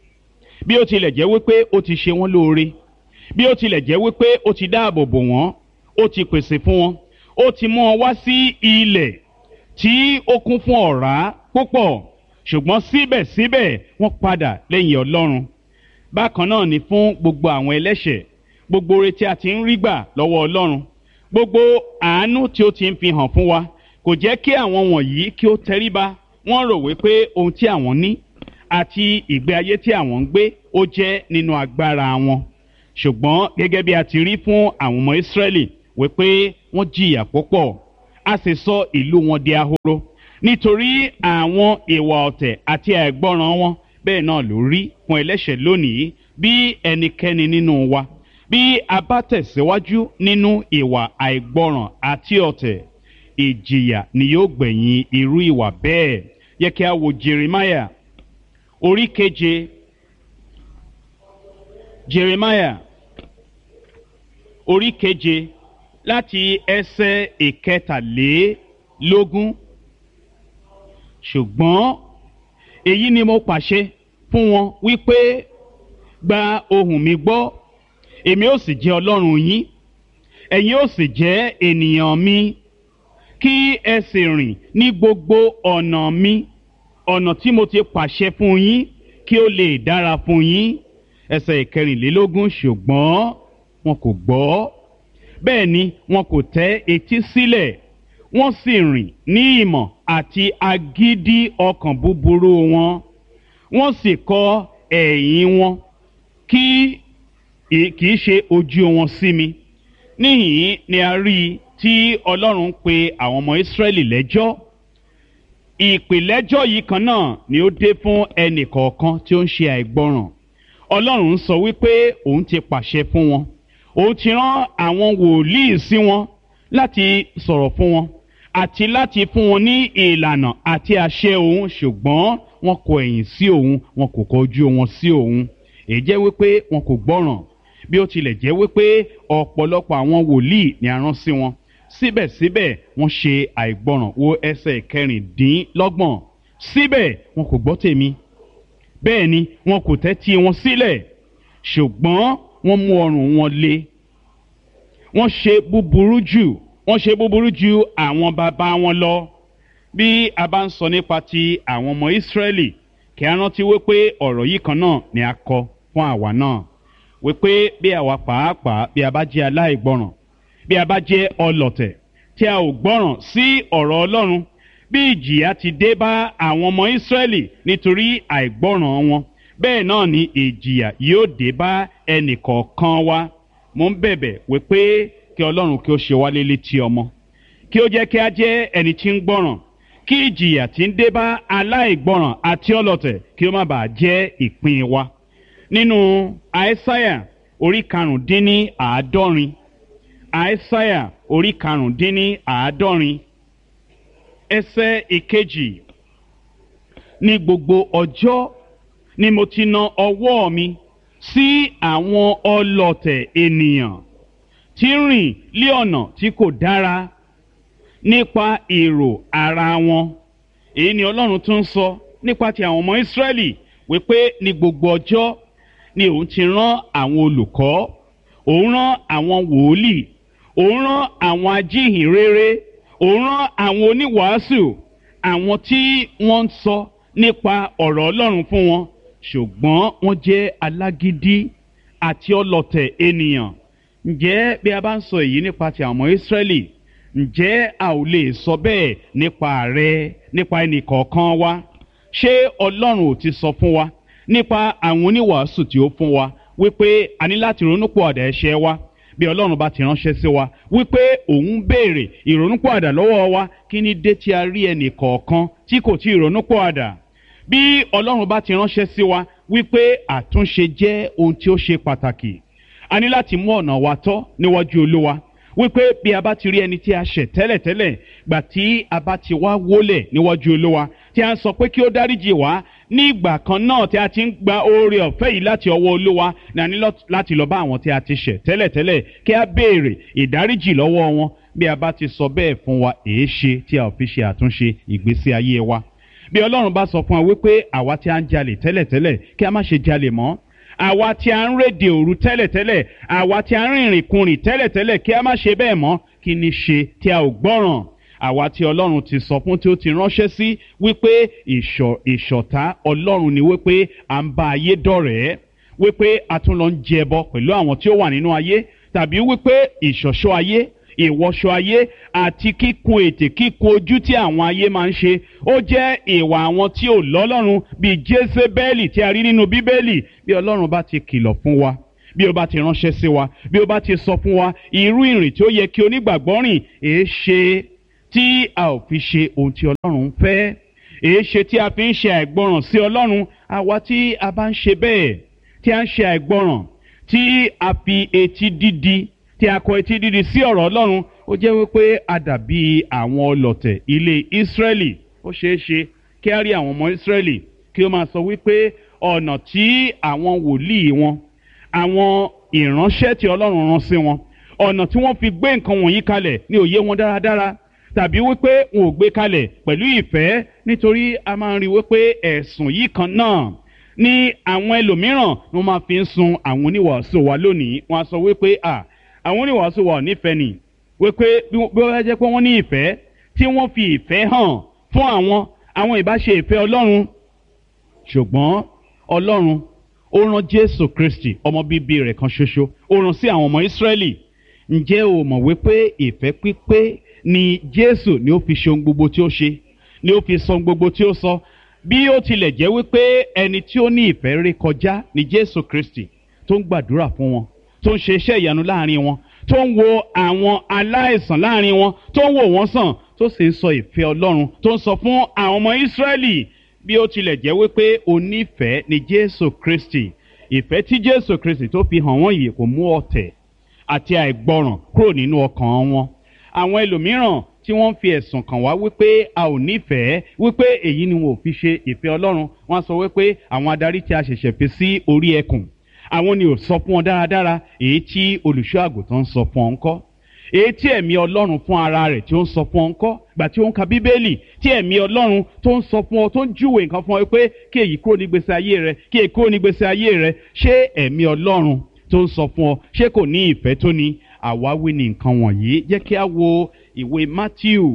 bí ó tilẹ̀ jẹ́ wípé ó ti ṣe wọ́n lóore bí ó tilẹ̀ jẹ́ wípé ó ti dáàbò bò wọ́n ó ti pèsè fún wọn ó ti mú wọn wá sí ilẹ̀ tí ó kún fún ọ̀rá púpọ̀ ṣùgbọ́n síbẹ̀síbẹ̀ wọ́n padà lẹ́yìn Ọlọ́run bákan náà ni fún gbogbo àwọn ẹlẹ́ṣẹ̀ gbogbo oore tí a ti ń rí gbà lọ́wọ́ Ọlọ́run gbogbo àánú tí ó ti ń fi hàn fún wa kò jẹ́ kí àwọn wọ̀nyí kí ó tẹríba wọ́n rò wípé ohun tí àwọn ní àti ìgbé ayé tí àwọn ń gbé ó jẹ́ nínú agbára wọn ṣùgbọ́n gẹ́gẹ́ bí a ti rí fún àwọn ọmọ Ísírẹ́lì wípé wọ́n jìyà púpọ̀ a sì sọ ìlú wọn di ahoro nítorí àwọn ìwà ọ̀tẹ̀ àti àìgbọràn wọn bẹ́ẹ̀ náà ló rí fún ẹlẹ́ṣẹ̀ lónìí. Bí ẹnikẹ́ni nínú wa bí a bá tẹ̀síwájú nínú ìwà àìgbọràn àti ọ̀tẹ̀, ìjìyà ni yóò gbẹ̀yìn irú ìwà bẹ́ẹ̀. Yẹ kí a wo Jeremiah orí keje. Jeremiah orí keje láti ẹsẹ̀ ìkẹtàlélógún. Ṣùgbọ́n èyí ni mo pàṣẹ fún wọn wípé, gba ohùn mi gbọ́, èmi ó sì jẹ́ Ọlọ́run yín, ẹ̀yin ó sì jẹ́ ènìyàn mi. Kí ẹ sì rìn ní gbogbo ọ̀nà mi, ọ̀nà tí mo ti pàṣẹ fún yín, kí ó lè dára fún yín. Ẹsẹ̀ ìkẹrìnlélógún. Ṣùgbọ́n wọn kò gbọ́, bẹ́ẹ̀ ni wọn kò tẹ́ etí sílẹ̀, wọ́n sì rìn ní ìmọ̀ àti agídí ọkàn búburú wọn, wọ́n sì kọ ẹ̀yìn wọn kí kì í ṣe ojú wọn sí mi. Níhìn ni a rí i tí Ọlọ́run pe àwọn ọmọ Ísírẹ́lì lẹ́jọ́. Ìpìlẹ́jọ́ yìí kan náà ni ó dé fún ẹnì kọ̀ọ̀kan tí ó ń ṣe àìgbọràn. Ọlọ́run sọ wípé òun ti pàṣẹ fún wọn, òun ti rán àwọn wòlíì sí wọn láti sọ̀rọ̀ fún wọn àti láti fún wọn ní ìlànà àti àṣẹ òun, ṣùgbọ́n wọn kọ ẹ̀yìn sí òun, wọn kò kọjú wọn sí òun. Èyí jẹ́ wípé wọn kò gbọ́ràn, bí ó tilẹ̀ jẹ́ wípé ọ̀pọ̀lọpọ̀ àwọn wòlíì ni a rán sí wọn. Síbẹ̀síbẹ̀ wọ́n ṣe àìgbọràn. Wo ẹsẹ̀ kẹrìndínlọ́gbọ̀n. Síbẹ̀ wọn kò gbọ́ tèmi, bẹ́ẹ̀ ni wọn kò tẹ́tí wọn sílẹ̀, ṣùgbọ́n wọ́n mú ọrùn wọn le. Wọ́n ṣe búburú jù, wọ́n ṣe búburú ju àwọn bàbá wọn lọ. Bí a bá ń sọ nípa ti àwọn ọmọ Ísírẹ́lì, kí a rántí wípé ọ̀rọ̀ yìí kan náà ni a kọ fún àwa náà, wípé bí àwa pàápàá bí a bá jẹ́ aláìgbọràn, bí a bá jẹ́ ọlọ̀tẹ̀ tí a ò gbọ́ràn sí ọ̀rọ̀ Ọlọ́run, bí ìjìyà ti dé bá àwọn ọmọ Ísírẹ́lì nítorí àìgbọ́ràn wọn, bẹ́ẹ̀ náà ni ìjìyà yóò dé bá ẹnì kọ̀ọ̀kan wa. Mo ń bẹ̀bẹ̀ wípé kí Ọlọ́run kí ó ṣe wá létí ọmọ, kí ó jẹ́ kí a jẹ́ ẹni tí ń gbọ́ràn, kí ìjìyà tí ń dé bá aláìgbọ́ràn àti ọlọ̀tẹ̀ kí ó má bàa jẹ́ ìpín wa. Nínú Àìsáyà orí karùndínní àádọ́rin, Àìsáyà orí karùndínní àádọ́rin ẹsẹ̀ ìkejì. Ní gbogbo ọjọ́ ni mo ti na ọwọ́ mi sí àwọn ọlọ̀tẹ̀ ènìyàn tí ń rìn lé ọ̀nà tí kò dára nípa èrò ara wọn. Èyí ni Ọlọ́run tún sọ nípa ti àwọn ọmọ Ísírẹ́lì, wípé ní gbogbo ọjọ́ ni òun ti rán àwọn olùkọ́, òun rán àwọn wòlíì, òun rán àwọn ajíhìnrere, òun rán àwọn oníwàásù, àwọn tí wọ́n ń sọ nípa ọ̀rọ̀ Ọlọ́run fún wọn, ṣùgbọ́n wọ́n jẹ́ alágídí àti ọlọ̀tẹ̀ ènìyàn. Ǹjẹ́ bí a bá ń sọ èyí nípa ti àwọn ọmọ Ísírẹ́lì, ǹjẹ́ a ò lè sọ bẹ́ẹ̀ nípa rẹ, nípa ẹnì kọ̀ọ̀kan wa? Ṣé Ọlọ́run ò ti sọ fún wa nípa àwọn oníwàásù tí ó fún wa wípé a ní láti ronúpìwàdà ẹ̀ṣẹ̀ wa? Bí Ọlọ́run bá ti ránṣẹ́ sí wa wípé òun béèrè ìrònúpìwàdà lọ́wọ́ wa, kí ni dé tí a rí ẹnì kọ̀ọ̀kan tí kò tí ì ronúpìwàdà? Bí Ọlọ́run bá ti ránṣẹ́ sí wa wípé àtúnṣe jẹ́ ohun tí ó ṣe pàtàkì, a ní láti mú ọ̀nà wa tọ́ níwájú Olúwa, wípé bí a bá ti rí ẹni tí a ṣẹ̀ tẹ́lẹ̀tẹ́lẹ̀, gbà tí a bá ti wá wólẹ̀ níwájú Olúwa tí a ń sọ pé kí ó dáríjì wá, ní ìgbà kan náà tí a ti ń gba oore ọ̀fẹ́ yìí láti ọwọ́ Olúwa, ní a ní láti lọ bá àwọn tí a ti ṣẹ̀ tẹ́lẹ̀tẹ́lẹ̀ kí a béèrè ìdáríjì lọ́wọ́ wọn. Bí a bá ti sọ bẹ́ẹ̀ fún wa, èé ṣe tí a ò fi ṣe àtúnṣe ìgbésí ayé wa? Bí Ọlọ́run bá sọ fún wa wípé àwa tí a ń jalè tẹ́lẹ̀tẹ́lẹ̀ kí a má ṣe jalè mọ́, àwa tí a ń rédè òru tẹ́lẹ̀tẹ́lẹ̀, àwa tí a ń rìnrìn kurìn tẹ́lẹ̀tẹ́lẹ̀ kí a má ṣe bẹ́ẹ̀ mọ́, kí ni ṣe tí a ò gbọ́ràn? Àwa tí Ọlọ́run ti sọ fún, tí ó ti ránṣẹ́ sí wípé ìṣọ̀tá Ọlọ́run ni wípé à ń bá ayé dọ̀rẹ́, wípé a tún lọ ń jẹbọ pẹ̀lú àwọn tí ó wà nínú ayé, tàbí wípé ìṣọ̀ṣọ́ ayé, ìwọṣọ ayé àti kíkun ètè, kíkun ojú tí àwọn ayé máa ń ṣe, ó jẹ́ ìwà àwọn tí ò lọ́lọ́run bíi Jésébẹ́lì tí a rí nínú Bíbélì. Bí Ọlọ́run bá ti kìlọ̀ fún wa, bí ó bá ti ránṣẹ́ sí wa, bí ó bá ti sọ fún wa irú ìrìn tí ó yẹ kí onígbàgbọ́ rìn, èé ṣe tí a ò fi ṣe ohun tí ọlọ́run ń fẹ́? èé ṣe tí a fi ń ṣe àìgbọràn sí ọlọ́run? àwa tí a bá ń ṣe bẹ́ẹ̀, tí a ń ṣe àìgbọràn, tí a fi etí dídi tí a kọ etí dídi sí ọ̀rọ̀ ọlọ́run, ó jẹ́ wípé a dàbí àwọn ọlọ̀tẹ̀ ilé Ísírẹ́lì. ó ṣeé ṣe kí a rí àwọn ọmọ Ísírẹ́lì kí ó máa sọ wípé ọ̀nà tí àwọn wòlíì wọn, àwọn ìránṣẹ́ tí ọlọ́run rán sí wọn, ọ̀nà tí wọ́n fi gbé nǹkan wọ̀nyí kalẹ̀ ní òye wọn dáradára, tàbí wípé wọn ò gbé kalẹ̀ pẹ̀lú ìfẹ́. nítorí a máa ń rí wípé ẹ̀sùn yìí kan náà ní àwọn ẹlòmíràn ni wọ́n máa fi ń sun àwọn oníwàásù wa lónìí. wọ́n á sọ wípé à àwọn oníwàásù wa ò nífẹ̀ẹ́ nì, wípé bí wọ́n jẹ́ pé wọ́n ní ìfẹ́, tí wọ́n fi ìfẹ́ hàn fún àwọn àwọn ìbáṣe ìfẹ́ ọlọ́run. ṣùgbọ́n ọlọ́run ó rán Jésù Kristi ọmọ bíbí rẹ̀ kan ṣoṣo, ó rán sí àwọn ọmọ Ísírẹ́lì. ǹjẹ́ o mọ̀ wípé ìfẹ́ pípé ni Jésù ni ó fi ṣe ohun gbogbo tí ó ṣe, ni ó fi sọ ohun gbogbo tí ó sọ? bí ó tilẹ̀ jẹ́ wípé ẹni tí ó ní ìfẹ́ ré kọjá ni Jésù Kristi, tó ń gbàdúrà fún wọn, tó ń ṣe iṣẹ́ ìyanu láàrin wọn, tó ń wo àwọn aláìsàn láàrin wọn, tó ń wò wọ́n sàn, tó sì ń sọ ìfẹ́ Ọlọ́run, tó ń sọ fún àwọn ọmọ Ísírẹ́lì. bí ó tilẹ̀ jẹ́ wípé onífẹ̀ẹ́ ni Jésù Kristi, ìfẹ́ tí Jésù Kristi tó fi hàn wọ́n yìí kò mú ọ̀tẹ̀ àti àìgbọràn kúrò nínú ọkàn wọn. àwọn ẹlòmíràn tí wọ́n fi ẹ̀sùn kàn wá wípé a ò nífẹ̀ẹ́, wípé èyí ni wọn ò fi ṣe ìfẹ́ Ọlọ́run, wọ́n á sọ wípé àwọn adarí tí a ṣẹ̀ṣẹ̀ fi sí orí ẹkùn, àwọn ni ò sọ fún wọn dáradára. èyí tí olùṣọ́ àgùntàn ń sọ fún ọ ńkọ́? èyí tí ẹ̀mí Ọlọ́run fún ara rẹ̀ tí ó ń sọ fún ọ ńkọ́? gbà tí ó ń ka Bíbélì, tí ẹ̀mí Ọlọ́run tó ń sọ fún ọ, tó ń júwe nǹkan fún ọ pé kí èyí kúrò nígbésí ayé rẹ, kí èyí kúrò nígbésí ayé rẹ, ṣé ẹ̀mí Ọlọ́run tó ń sọ fún ọ ṣé kò ní ìfẹ́ tó ní? àwáwí ni nǹkan wọ̀nyí. jẹ́ kí a wo ìwé Mátíù,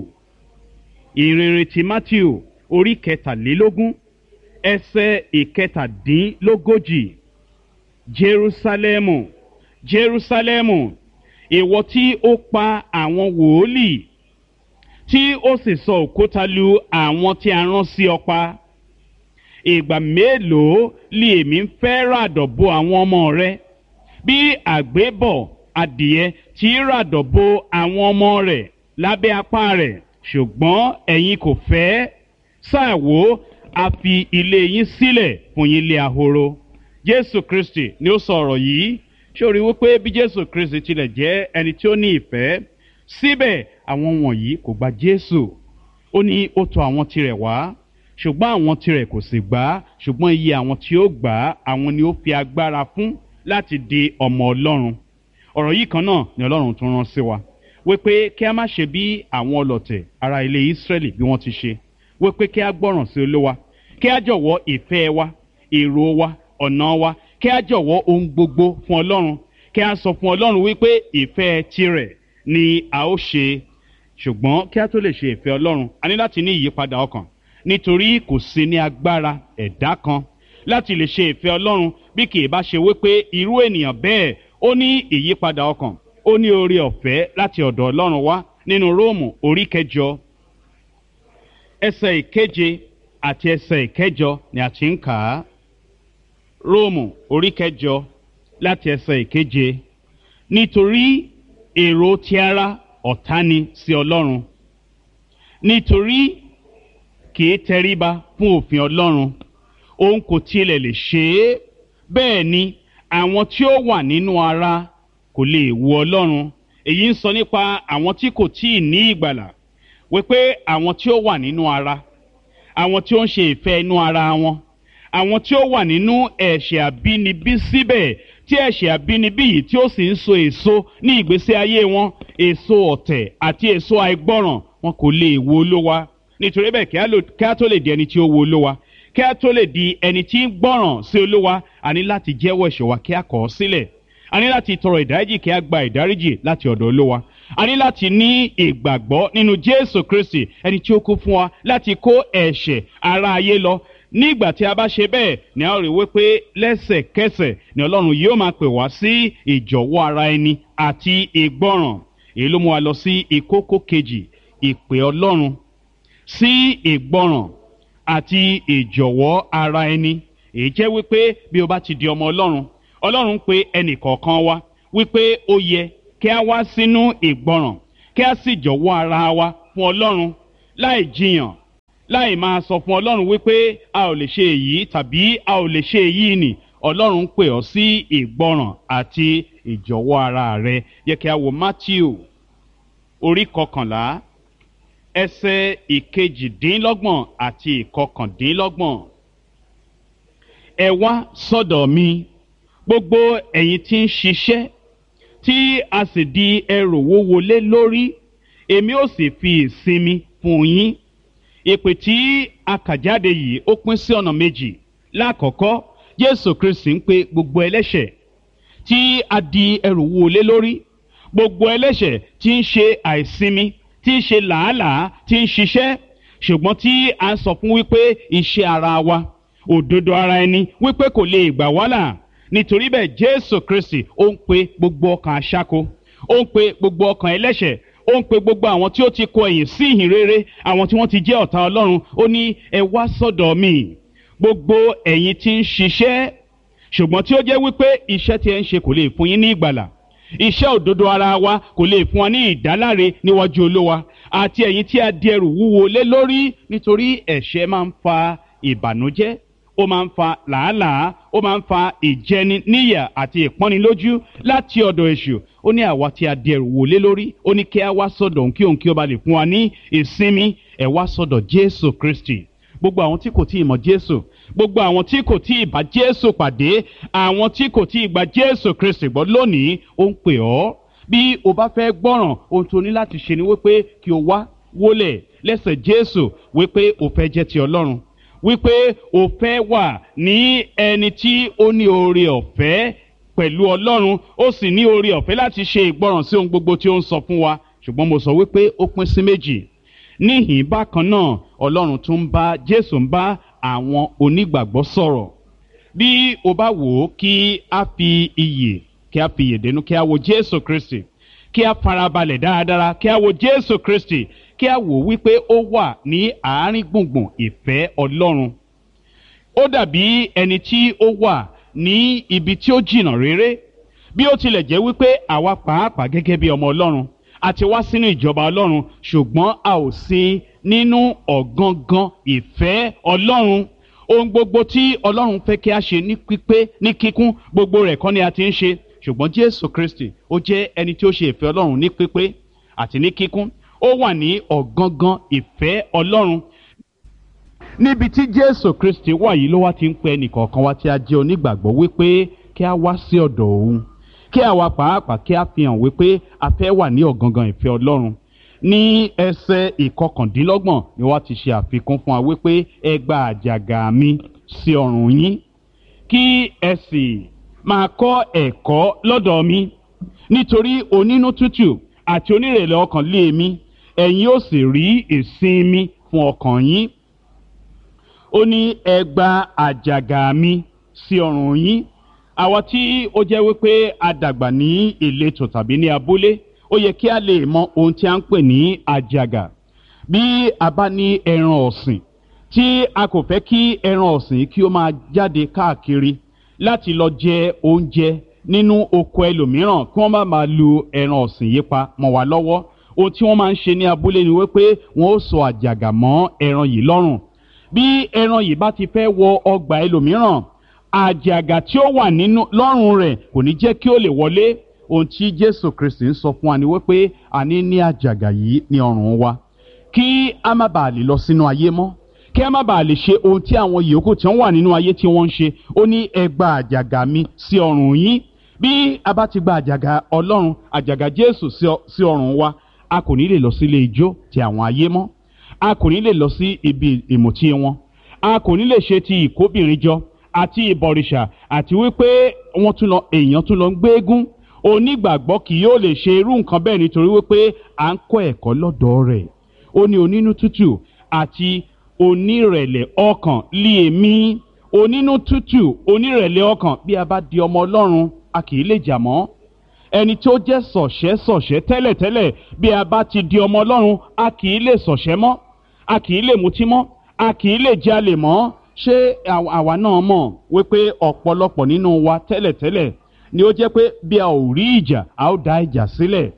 ìrere ti Mátíù orí kẹtàlélógún ẹsẹ̀ ìkẹtàdínlógójì. Jerúsálẹ́mù, Jerúsálẹ́mù, ìwọ tí ó pa àwọn wòólì, tí ó sì sọ òkúta lu àwọn tí a rán sí ọ pa. ìgbà mélòó lè èmi ń fẹ́ ràdọ̀ bo àwọn ọmọ rẹ, bí àgbébọ̀ adìẹ tí ràdọ̀ bo àwọn ọmọ rẹ̀ lábẹ́ apá rẹ̀, ṣùgbọ́n ẹ̀yin kò fẹ́. sáà wò, a fi ilé yín sílẹ̀ fún yín lé ahoro. Jésù Kristi ni ó sọ ọ̀rọ̀ yìí. ṣé o rí wípé bí Jésù Kristi tilẹ̀ jẹ́ ẹni tí ó ní ìfẹ́, síbẹ̀ àwọn wọ̀nyí kò gba Jésù. ó ní ó tọ̀ àwọn tirẹ̀ wá, ṣùgbọ́n àwọn tirẹ̀ kò sì gbà á. ṣùgbọ́n iye àwọn tí ó gbà á, àwọn ni ó fi agbára fún láti di ọmọ Ọlọ́run. ọ̀rọ̀ yìí kan náà ni Ọlọ́run tún rán sí wa, wípé kí a má ṣe bí àwọn ọlọ̀tẹ̀ ará ilé Ísírẹ́lì bí wọ́n ti ṣe, wípé kí a gbọ́ràn sí Olúwa, kí a jọ̀wọ́ ìfẹ́ wa, èrò wa, ọ̀nà wa, kí a jọ̀wọ́ ohun gbogbo fún Ọlọ́run, kí a sọ fún Ọlọ́run wípé ìfẹ́ tirẹ̀ ni a ó ṣe. ṣùgbọ́n kí a tó lè ṣe ìfẹ́ Ọlọ́run, a ní láti ní ìyípadà ọkàn, nítorí kò sí ní agbára ẹ̀dá kan láti lè ṣe ìfẹ́ Ọlọ́run bí kì í bá ṣe wípé irú ènìyàn bẹ́ẹ̀ ó ní ìyípadà ọkàn, ó ní oore ọ̀fẹ́ láti ọ̀dọ̀ Ọlọ́run wá. nínú Róòmù orí kẹjọ ẹsẹ̀ ìkeje àti ẹsẹ̀ ìkẹjọ ni a ti ń kà á. Róòmù orí kẹjọ láti ẹsẹ̀ ìkeje. nítorí èrò ti ara ọ̀tá ni sí Ọlọ́run, nítorí kì í tẹríba fún òfin Ọlọ́run, òun kò tilẹ̀ lè ṣe é. bẹ́ẹ̀ ni àwọn tí ó wà nínú ara kò lè wo Ọlọ́run. èyí ń sọ nípa àwọn tí kò tíì ní ìgbàlà, wípé àwọn tí ó wà nínú ara, àwọn tí ó ń ṣe ìfẹ́ inú ara wọn, àwọn tí ó wà nínú ẹ̀ṣẹ̀ àbínibí síbẹ̀, tí ẹ̀ṣẹ̀ àbínibí yìí tí ó sì ń so èso ní ìgbésí ayé wọn, èso ọ̀tẹ̀ àti èso àìgbọ́ràn, wọn kò lè wo Olúwa. nítorí bẹ́ẹ̀ kí a tó lè di ẹni tí ó wo Olúwa, kí a tó lè di ẹni tí ń gbọ́ràn sí Olúwa, a ní láti jẹ́wọ́ ẹ̀ṣẹ̀ wa kí a kọ̀ ọ́ sílẹ̀. a ní láti tọrọ ìdáríjì kí a gba ìdáríjì láti ọ̀dọ̀ Olúwa. a ní láti ní ìgbàgbọ́ nínú Jésù Kristi, ẹni tí ó kú fún wa láti kó ẹ̀ṣẹ̀ ará ayé lọ. nígbà tí a bá ṣe bẹ́ẹ̀ ni a ó rí wípé lẹ́sẹ̀kẹsẹ̀ ni Ọlọ́run yóò máa pè wá sí ìjọ̀wọ́ ara ẹni àti ìgbọ́ràn. èyí ló mú wa lọ sí ìkókó kejì, ìpè Ọlọ́run sí ìgbọ́ràn àti ìjọ̀wọ́ ara ẹni. èyí jẹ́ wípé bí o bá ti di ọmọ Ọlọ́run, Ọlọ́run pè ẹnì kọ̀ọ̀kan wa wípé ó yẹ kí a wá sínú ìgbọ́ràn, kí a sì jọ̀wọ́ ara wa fún ọlọ́run láì jiyàn láì máa sọ fún ọlọ́run wípé a ò lè ṣe èyí tàbí a ò lè ṣe èyí nì ọlọ́run pè ọ́ sí ìgbọràn àti ìjọ̀wọ́ ara rẹ. Yẹ kí a wo Matthew orí kọkànlá ẹsẹ̀ ìkejìdínlọ́gbọ̀n àti ìkọkàndínlọ́gbọ̀n. Ẹ wá sọ́dọ̀ mi gbogbo ẹ̀yin tí ń ṣiṣẹ́ tí a sì di ẹrù wúwo lé lórí, èmi ó sì fi ìsinmi fún yín. Ìpè tí a kà jáde yìí ó pín sí ọ̀nà méjì. Lákọ̀ọ́kọ́, Jésù Kristi ń pe gbogbo ẹlẹ́ṣẹ̀ tí a di ẹrù wúwo lé lórí, gbogbo ẹlẹ́ṣẹ̀ tí ń ṣe àìsinmi, tí ń ṣe làálàá, tí ń ṣiṣẹ́, ṣùgbọ́n tí a ń sọ fún wípé iṣẹ́ ara wa, òdodo ara ẹni wípé kò lè gbà wá là. Nítorí bẹ́ẹ̀ Jésù Kristi ó ń pe gbogbo ọkàn aṣáko, ó ń pe gbogbo ọkàn ẹlẹ́ṣẹ̀, ó ń pe gbogbo àwọn tí ó ti kọ ẹ̀yìn sí ìhìn rere, àwọn tí wọ́n ti jẹ́ ọ̀tá Ọlọ́run. Ó ní ẹ wá sọ́dọ̀ mi gbogbo ẹ̀yin tí ń ṣiṣẹ́ ṣùgbọ́n tí ó jẹ́ wípé iṣẹ́ tí ẹ ń ṣe kò lè fún yín ní ìgbàlà, iṣẹ́ òdodo ara wa kò lè fún wa ní ìdáláre níwájú Olúwa, àti ẹ̀yin tí a di ẹrù wúwo lé lórí. Nítorí ẹ̀ṣẹ̀ máa ń fa ìbànújẹ́, ó máa ń fa làálàá, ó máa ń fa ìjẹni níyà àti ìpọ́nilójú láti ọ̀dọ̀ èṣù. Ó ní àwa tí a di ẹrù wúwo lé lórí, ó ní kí a wá sọ́dọ̀ òun kí òun kí ó ba lè fún wa ní ìsinmi. Ẹ wá sọ́dọ̀ Jésù Kristi. Gbogbo àwọn tí kò tí ì mọ̀ Jésù, gbogbo àwọn tí kò tí ì bá Jésù pàdé, àwọn tí kò tí ì gba Jésù Kristi gbọ́ lónìí, ó ń pè ọ́. Bí o bá fẹ́ gbọ́ràn, ohun tó ní láti ṣe ni wípé kí o wá wólẹ̀ lẹ́sẹ̀ Jésù, wípé o fẹ́ jẹ́ ti Ọlọ́run, wípé o fẹ́ wà ní ẹni tí ó ní oore ọ̀fẹ́ pẹ̀lú Ọlọ́run, ó sì ní oore ọ̀fẹ́ láti ṣe ìgbọ́ràn sí ohun gbogbo tí ó ń sọ fún wa. Ṣùgbọ́n mo sọ wípé ó pín sí méjì. Níhìn bákan náà Ọlọ́run tún ń bá Jésù ń bá àwọn onígbàgbọ́ sọ̀rọ̀. Bí o bá wò ó, kí a fi iyè kí a fi iyè dénú, kí a wo Jésù Kristi, kí a farabalẹ̀ dáradára, kí a wo Jésù Kristi, kí a wò wípé ó wà ní àárín gbùngbùn ìfẹ́ Ọlọ́run. Ó dàbí ẹni tí ó wà ní ibi tí ó jìnnà réré, bí ó tilẹ̀ jẹ́ wípé àwa pàápàá gẹ́gẹ́ bí ọmọ Ọlọ́run a ti wá sínú ìjọba Ọlọ́run, ṣùgbọ́n a ò sí nínú ọ̀gangan ìfẹ́ Ọlọ́run. Ohun gbogbo tí Ọlọ́run fẹ́ kí a ṣe ní pípé ní kíkún, gbogbo rẹ̀ kọ́ ni a ti ń ṣe. Ṣùgbọ́n Jésù Kristi ó jẹ́ ẹni tí ó ṣe ìfẹ́ Ọlọ́run ní pípé àti ní kíkún. Ó wà ní ọ̀gangan ìfẹ́ Ọlọ́run. Níbi tí Jésù Kristi wà yìí ló wá ti ń pe ẹnìkọ̀ọ̀kan wa tí a jẹ́ onígbàgbọ́ wípé kí a wá sí ọ̀dọ̀ òun, kí àwa pàápàá kí a fi hàn wípé a fẹ́ wà ní ọ̀gangan ìfẹ́ Ọlọ́run. Ní ẹsẹ̀ ìkọkàndínlọ́gbọ̀n ni wọ́n ti ṣe àfikún fún wa wípé ẹ gba àjàgà mi sí ọrùn yín, kí ẹ sì máa kọ́ ẹ̀kọ́ lọ́dọ̀ mi, nítorí onínú tútù àti onírẹ̀lẹ̀ ọkàn lé mi, ẹ̀yin ó sì rí ìsinmi fún ọkàn yín. Ó ní ẹ gba àjàgà mi sí ọrùn yín. Àwa tí ó jẹ́ wípé a dàgbà ní ìletò tàbí ní abúlé, ó yẹ kí a lè mọ ohun tí a ń pè ní àjàgà. Bí a bá ní ẹran ọ̀sìn tí a kò fẹ́ kí ẹran ọ̀sìn kí ó máa jáde káàkiri láti lọ jẹ oúnjẹ nínú oko ẹlòmíràn, kí wọ́n má máa lu ẹran ọ̀sìn yìí pa mọ́ wa lọ́wọ́, ohun tí wọ́n máa ń ṣe ní abúlé ni wípé wọ́n ó so àjàgà mọ́ ẹran yìí lọ́rùn. Bí ẹran yìí bá ti fẹ́ wọ ọgbà ẹlòmíràn, àjàgà tí ó wà nínú lọ́rùn rẹ̀ kò ní jẹ́ kí ó lè wọlé. Ohun tí Jésù Kristi ń sọ fún wa ni wípé a ní ní àjàgà yìí ní ọrùn wa, kí a má bàa lè lọ sínú ayé mọ́, kí a má bàa lè ṣe ohun tí àwọn yòókù tí wọ́n wà nínú ayé tí wọ́n ń ṣe. Ó ní ẹ gba àjàgà mi sí ọrùn yín. Bí a bá ti gba àjàgà Ọlọ́run, àjàgà Jésù sí ọrùn wa, a kò ní lè lọ sí ilé ijó ti àwọn ayé mọ́, a kò ní lè lọ sí ibi ìmùtí wọn, a kò ní lè ṣe ti ìkóbìnrin jọ àti ìbọ̀rìṣà, àti wípé wọ́n tún lọ èèyàn tún lọ ń gbéégún. Onígbàgbọ́ kì yóò lè ṣe irú nǹkan bẹ́ẹ̀, nítorí wípé à ń kọ́ ẹ̀kọ́ lọ́dọ̀ rẹ̀. Ó ní onínú tútù àti onírẹ̀lẹ̀ ọkàn lé èmi. Onínú tútù, onírẹ̀lẹ̀ ọkàn. Bí a bá di ọmọ Ọlọ́run, a kì í lè jà mọ́. Ẹni tó jẹ́ sọ̀ṣẹ́ sọ̀ṣẹ́ tẹ́lẹ̀tẹ́lẹ̀, bí a bá ti di ọmọ Ọlọ́run, a kì í lè sọ̀ṣẹ́ mọ́, a kì í lè mutí mọ́, a kì í lè jalè mọ́. Ṣé àwa náà mọ̀ wípé ọ̀pọ̀lọpọ̀ nínú wa tẹ́lẹ̀tẹ́lẹ̀ ni ó jẹ́ pé bí a ò rí ìjà, a ó dá ìjà sílẹ̀.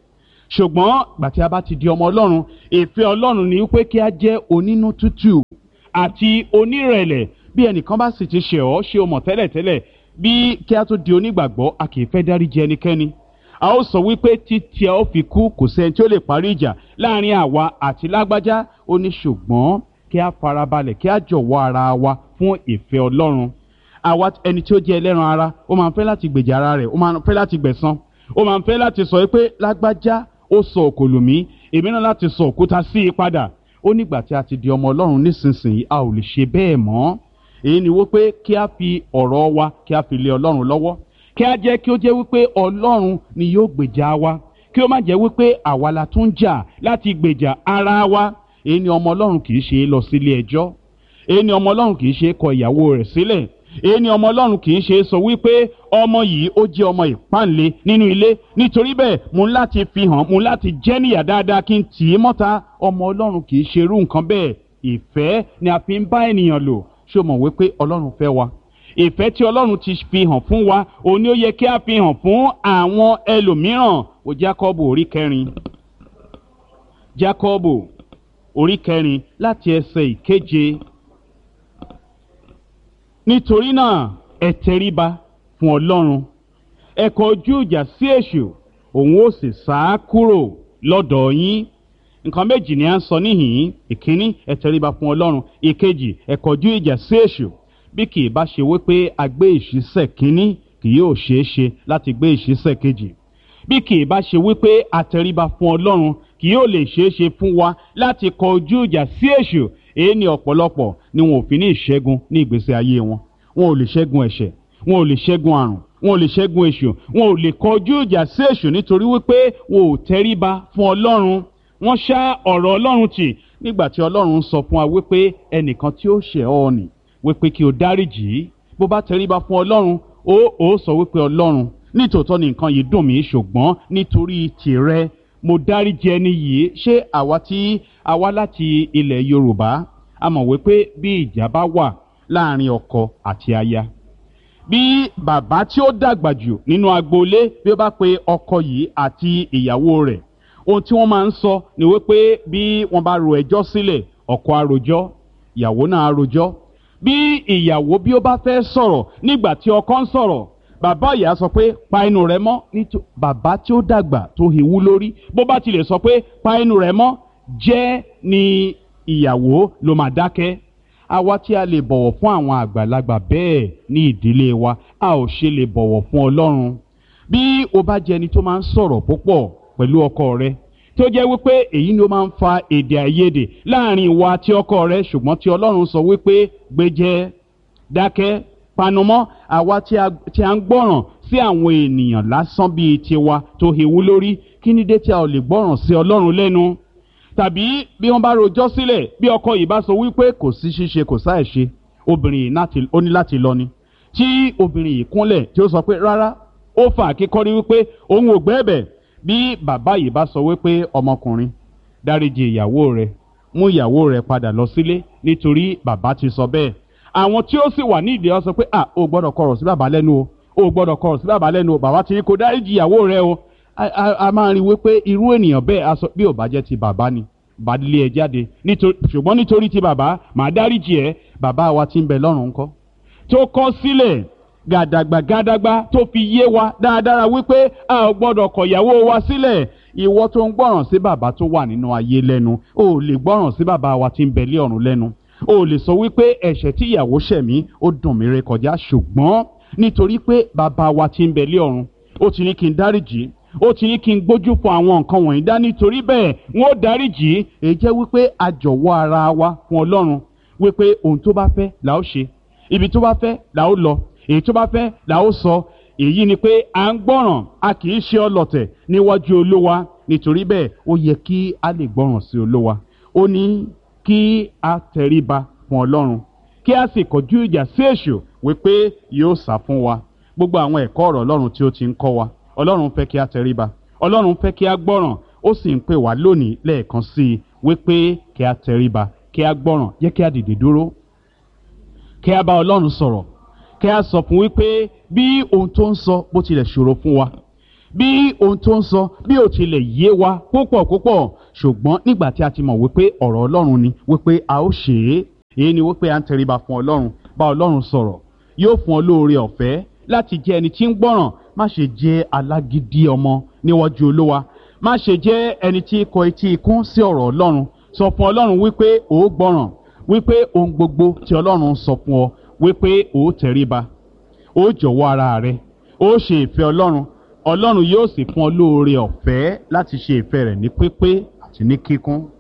ṣùgbọ́n gbà tí a bá ti di ọmọ ọlọ́run ìfẹ́ ọlọ́run ni wípé kí a jẹ́ onínú tútù àti onírẹ̀lẹ̀ bí ẹnìkan bá sì ti ṣẹ̀ ọ́ ṣe o mọ̀ tẹ́lẹ̀tẹ́lẹ̀ bí kí a tó di onígbàgbọ́ a kì í fẹ́ dáríjì ẹnikẹ́ni a ó sọ wípé títí a ó fi kú kò sẹ́ni tí ó lè parí ìjà láàrin àwa àti lágbájá ó ní ṣùgbọ́n kí a farabalẹ̀ kí a jọ̀wọ́ ara wa fún ìfẹ́ ọlọ́run àwa ẹni tí ó jẹ́ ẹlẹ́ran ara ó máa ń fẹ́ láti gbèjà ara rẹ̀ ó máa ń fẹ́ láti gbẹ̀san ó máa ń fẹ́ láti sọ pé lágbájá ó sọ òkòlù mí èmi náà láti sọ òkúta sí i padà ó nígbà tí a ti di ọmọ ọlọ́run nísinsìnyí a ò lè ṣe bẹ́ẹ̀ mọ́ èyí ni wípé kí a fi ọ̀rọ̀ wa kí a fi lé ọlọ́run lọ́wọ́ kí a jẹ́ kí ó jẹ́ wípé ọlọ́run ni yóò gbèjà wa kí ó má jẹ́ wípé àwa la tún jà láti gbèjà ara wa èyí ni ọmọ ọlọ́run kì í ṣe lọ sílé ẹjọ́ èyí ni ọmọ ọlọ́run kì í ṣe kọ ìyàwó rẹ̀ sílẹ̀ èyí ni ọmọ ọlọ́run kì í ṣe sọ wípé ọmọ yìí ó jẹ́ ọmọ ìpáǹle nínú ilé nítorí bẹ́ẹ̀ mo ń láti fi hàn mo ń láti jẹ́ níyà dáadáa kí n tì í mọ́ta ọmọ ọlọ́run kì í ṣe irú nǹkan bẹ́ẹ̀ ìfẹ́ ni a fi ń bá ènìyàn lò ṣé o mọ̀ wípé ọlọ́run fẹ́ wa ìfẹ́ tí ọlọ́run ti fi hàn fún wa òun ni ó yẹ kí a fi hàn fún àwọn ẹlòmíràn ó Jákọ́bù orí kẹrin Jákọ́bù orí kẹrin láti ẹsẹ̀ ìkeje nítorí náà ẹ tẹríba fún ọlọ́run ẹ kọ ojú ìjà sí èṣù òun ó sì sá kúrò lọ́dọ̀ yín nǹkan méjì ni à ń sọ níhìn-ín ìkíní ẹ tẹríba fún ọlọ́run ìkejì ẹ kọjú ìjà sí èṣù bí kì í bá ṣe wípé a gbé ìṣísẹ̀ kínní kì yóò ṣeé ṣe láti gbé ìṣísẹ̀ kejì bí kì í bá ṣe wípé a tẹríba fún ọlọ́run kì yóò lè ṣeé ṣe fún wa láti kọ ojú ìjà sí èṣù èyí ni ọ̀pọ̀lọpọ̀ ni wọn ò fi ní ìṣẹ́gun ní ìgbésí ayé wọn wọn ò lè ṣẹ́gun ẹ̀ṣẹ̀ wọn ò lè ṣẹ́gun àrùn wọn ò lè ṣẹ́gun èṣù wọn ò lè kọ ojú ìjà sí èṣù nítorí wípé wọn ò tẹríba fún ọlọ́run wọ́n ṣá ọ̀rọ̀ ọlọ́run tì nígbà tí ọlọ́run sọ fún wa wípé ẹnìkan tí ó ṣẹ̀ ọ́ nì wípé kí o dáríjì í bó bá tẹríba fún ọlọ́run ó ó sọ wípé ọlọ́run nítòótọ́ ni nǹkan yìí dùn mí ṣùgbọ́n nítorí tìrẹ mo dáríjì ẹni yìí ṣé àwa tí a wá láti ilẹ̀ Yorùbá a mọ̀ wípé bí ìjà bá wà láàrin ọkọ àti aya bí bàbá tí ó dàgbà jù nínú agboolé bí ó bá pe ọkọ yìí àti ìyàwó rẹ̀ ohun tí wọ́n máa ń sọ ni wípé bí wọ́n bá ro ẹjọ́ sílẹ̀ ọkọ á rojọ́ ìyàwó náà á rojọ́ bí ìyàwó bí ó bá fẹ́ sọ̀rọ̀ nígbà tí ọkọ ń sọ̀rọ̀ bàbá ìyá sọ pé pa inú rẹ mọ́ nítorí bàbá tí ó dàgbà tó hìwú lórí bó bá tilẹ̀ sọ pé pa inú rẹ mọ́ jẹ́ ni ìyàwó ló máa dákẹ́ àwa tí a lè bọ̀wọ̀ fún àwọn àgbàlagbà bẹ́ẹ̀ ní ìdílé wa a ò ṣe lè bọ̀wọ̀ fún Ọlọ́run bí o bá jẹ́ ẹni tó máa ń sọ̀rọ̀ púpọ̀ pẹ̀lú ọkọ rẹ tó jẹ́ wípé èyí ni ó máa ń fa èdè àìyedè láàrin ìwà àti ọkọ rẹ ṣùgbọ́n tí Ọlọ́run sọ wípé gbéjẹ́ dákẹ́ panumọ́ àwa tí a ń gbọ́ràn sí àwọn ènìyàn lásán bíi tiwa tó hewú lórí kí ni dé tí a ò lè gbọ́ràn sí Ọlọ́run lẹ́nu tàbí bí wọ́n bá rojọ́ sílẹ̀ bí ọkọ yìí bá sọ wípé kò sí ṣíṣe kò sáì ṣe obìnrin yìí ó ní láti lọ ni tí obìnrin yìí kúnlẹ̀ tí ó sọ pé rárá ó fà kíkọ́rí wípé òun ò gbẹ́bẹ̀ bí bàbá yìí bá sọ wípé ọmọkùnrin dáríjì ìyàwó rẹ mú ìyàwó rẹ padà lọ sílé nítorí bàbá ti sọ bẹ́ẹ̀ àwọn tí ó sì wà nídìí ọ sọ pé à ó gbọ́dọ̀ kọ̀rọ̀ sí bàbá lẹ́nu o ó gbọ́dọ̀ kọ̀rọ̀ sí bàbá lẹ́nu o bàbá ti ní kó dáríjì ìyàwó rẹ o a máa rí wípé irú ènìyàn bẹ́ẹ̀ aṣọ bí ò bá jẹ́ ti bàbá ni bá lé ẹ jáde ṣùgbọ́n nítorí ti bàbá màá dáríjì ẹ bàbá wa ti ń bẹ lọ́run ńkọ́ tó kọ̀ sílẹ̀ gàdàgbà gàdàgbà tó fi yé wa dáadáa wípé a ò gbọ́dọ̀ kọ̀ ìyàwó wa sílẹ̀ ìwọ tó ń gbọ́ràn sí bàbá tó wà nínú ayé lẹ́nu o ò lè gbọ́ràn sí bàbá wa tí ń bẹ lé ọ̀run lẹ́nu o ò lè sọ wípé ẹ̀ṣẹ̀ tí ìyàwó ṣẹ̀ mí ó dùn mí rékọjá ṣùgbọ́n nítorí pé bàbá wa tí ń bẹ lé ọ̀run ó ti ní kí n dáríjì ó ti ní kí n gbójú fún àwọn nǹkan wọ̀nyí dá nítorí bẹ́ẹ̀ wọ́n ó dáríjì èyí jẹ́ wípé a jọ̀wọ́ ara wa fún Ọlọ́run wípé ohun tó bá fẹ́ là ó ṣe ibi tó bá fẹ́ là ó lọ èyí tó bá fẹ́ là ó sọ èyí ni pé à ń gbọ́ràn a kì í ṣe ọlọ̀tẹ̀ níwájú Olúwa nítorí bẹ́ẹ̀ ó yẹ kí a lè gbọ́ràn sí Olúwa ó ní kí a tẹríba fún Ọlọ́run kí a sì kọjú ìjà sí èṣù wípé yóò sá fún wa gbogbo àwọn ẹ̀kọ́ ọ̀rọ̀ Ọlọ́run tí ó ti ń kọ́ wa Ọlọ́run fẹ́ kí a tẹríba Ọlọ́run fẹ́ kí a gbọ́ràn ó sì ń pè wá lónìí lẹ́ẹ̀kan sí i wípé kí a tẹríba kí a gbọ́ràn yẹ kí a dìde dúró kí a bá Ọlọ́run sọ̀rọ̀ kí a sọ fún wípé bí ohun tó ń sọ bó tilẹ̀ ṣòro fún wa bí ohun tó ń sọ bí ó tilẹ̀ yé wa púpọ̀ púpọ̀ ṣùgbọ́n nígbà tí a ti mọ̀ wípé ọ̀rọ̀ Ọlọ́run ni wípé a ó ṣe é èyí ni wípé à ń tẹríba fún Ọlọ́run bá Ọlọ́run sọ̀rọ̀ yóò fún ọ lóore ọ̀fẹ́ láti jẹ́ ẹni tí ń gbọ́ràn má ṣe jẹ́ alágídí ọmọ níwájú Olúwa má ṣe jẹ́ ẹni tí kọ etí ikún sí ọ̀rọ̀ Ọlọ́run sọ fún Ọlọ́run wípé ó gbọ́ràn wípé ohun gbogbo tí Ọlọ́run sọ fún ọ wípé ó tẹríba ó jọ̀wọ́ ara rẹ ó ṣe ìfẹ́ Ọlọ́run Ọlọ́run yóò sì fún ọ lóore ọ̀fẹ́ láti ṣe ìfẹ́ rẹ̀ ní pípé àti ní kíkún.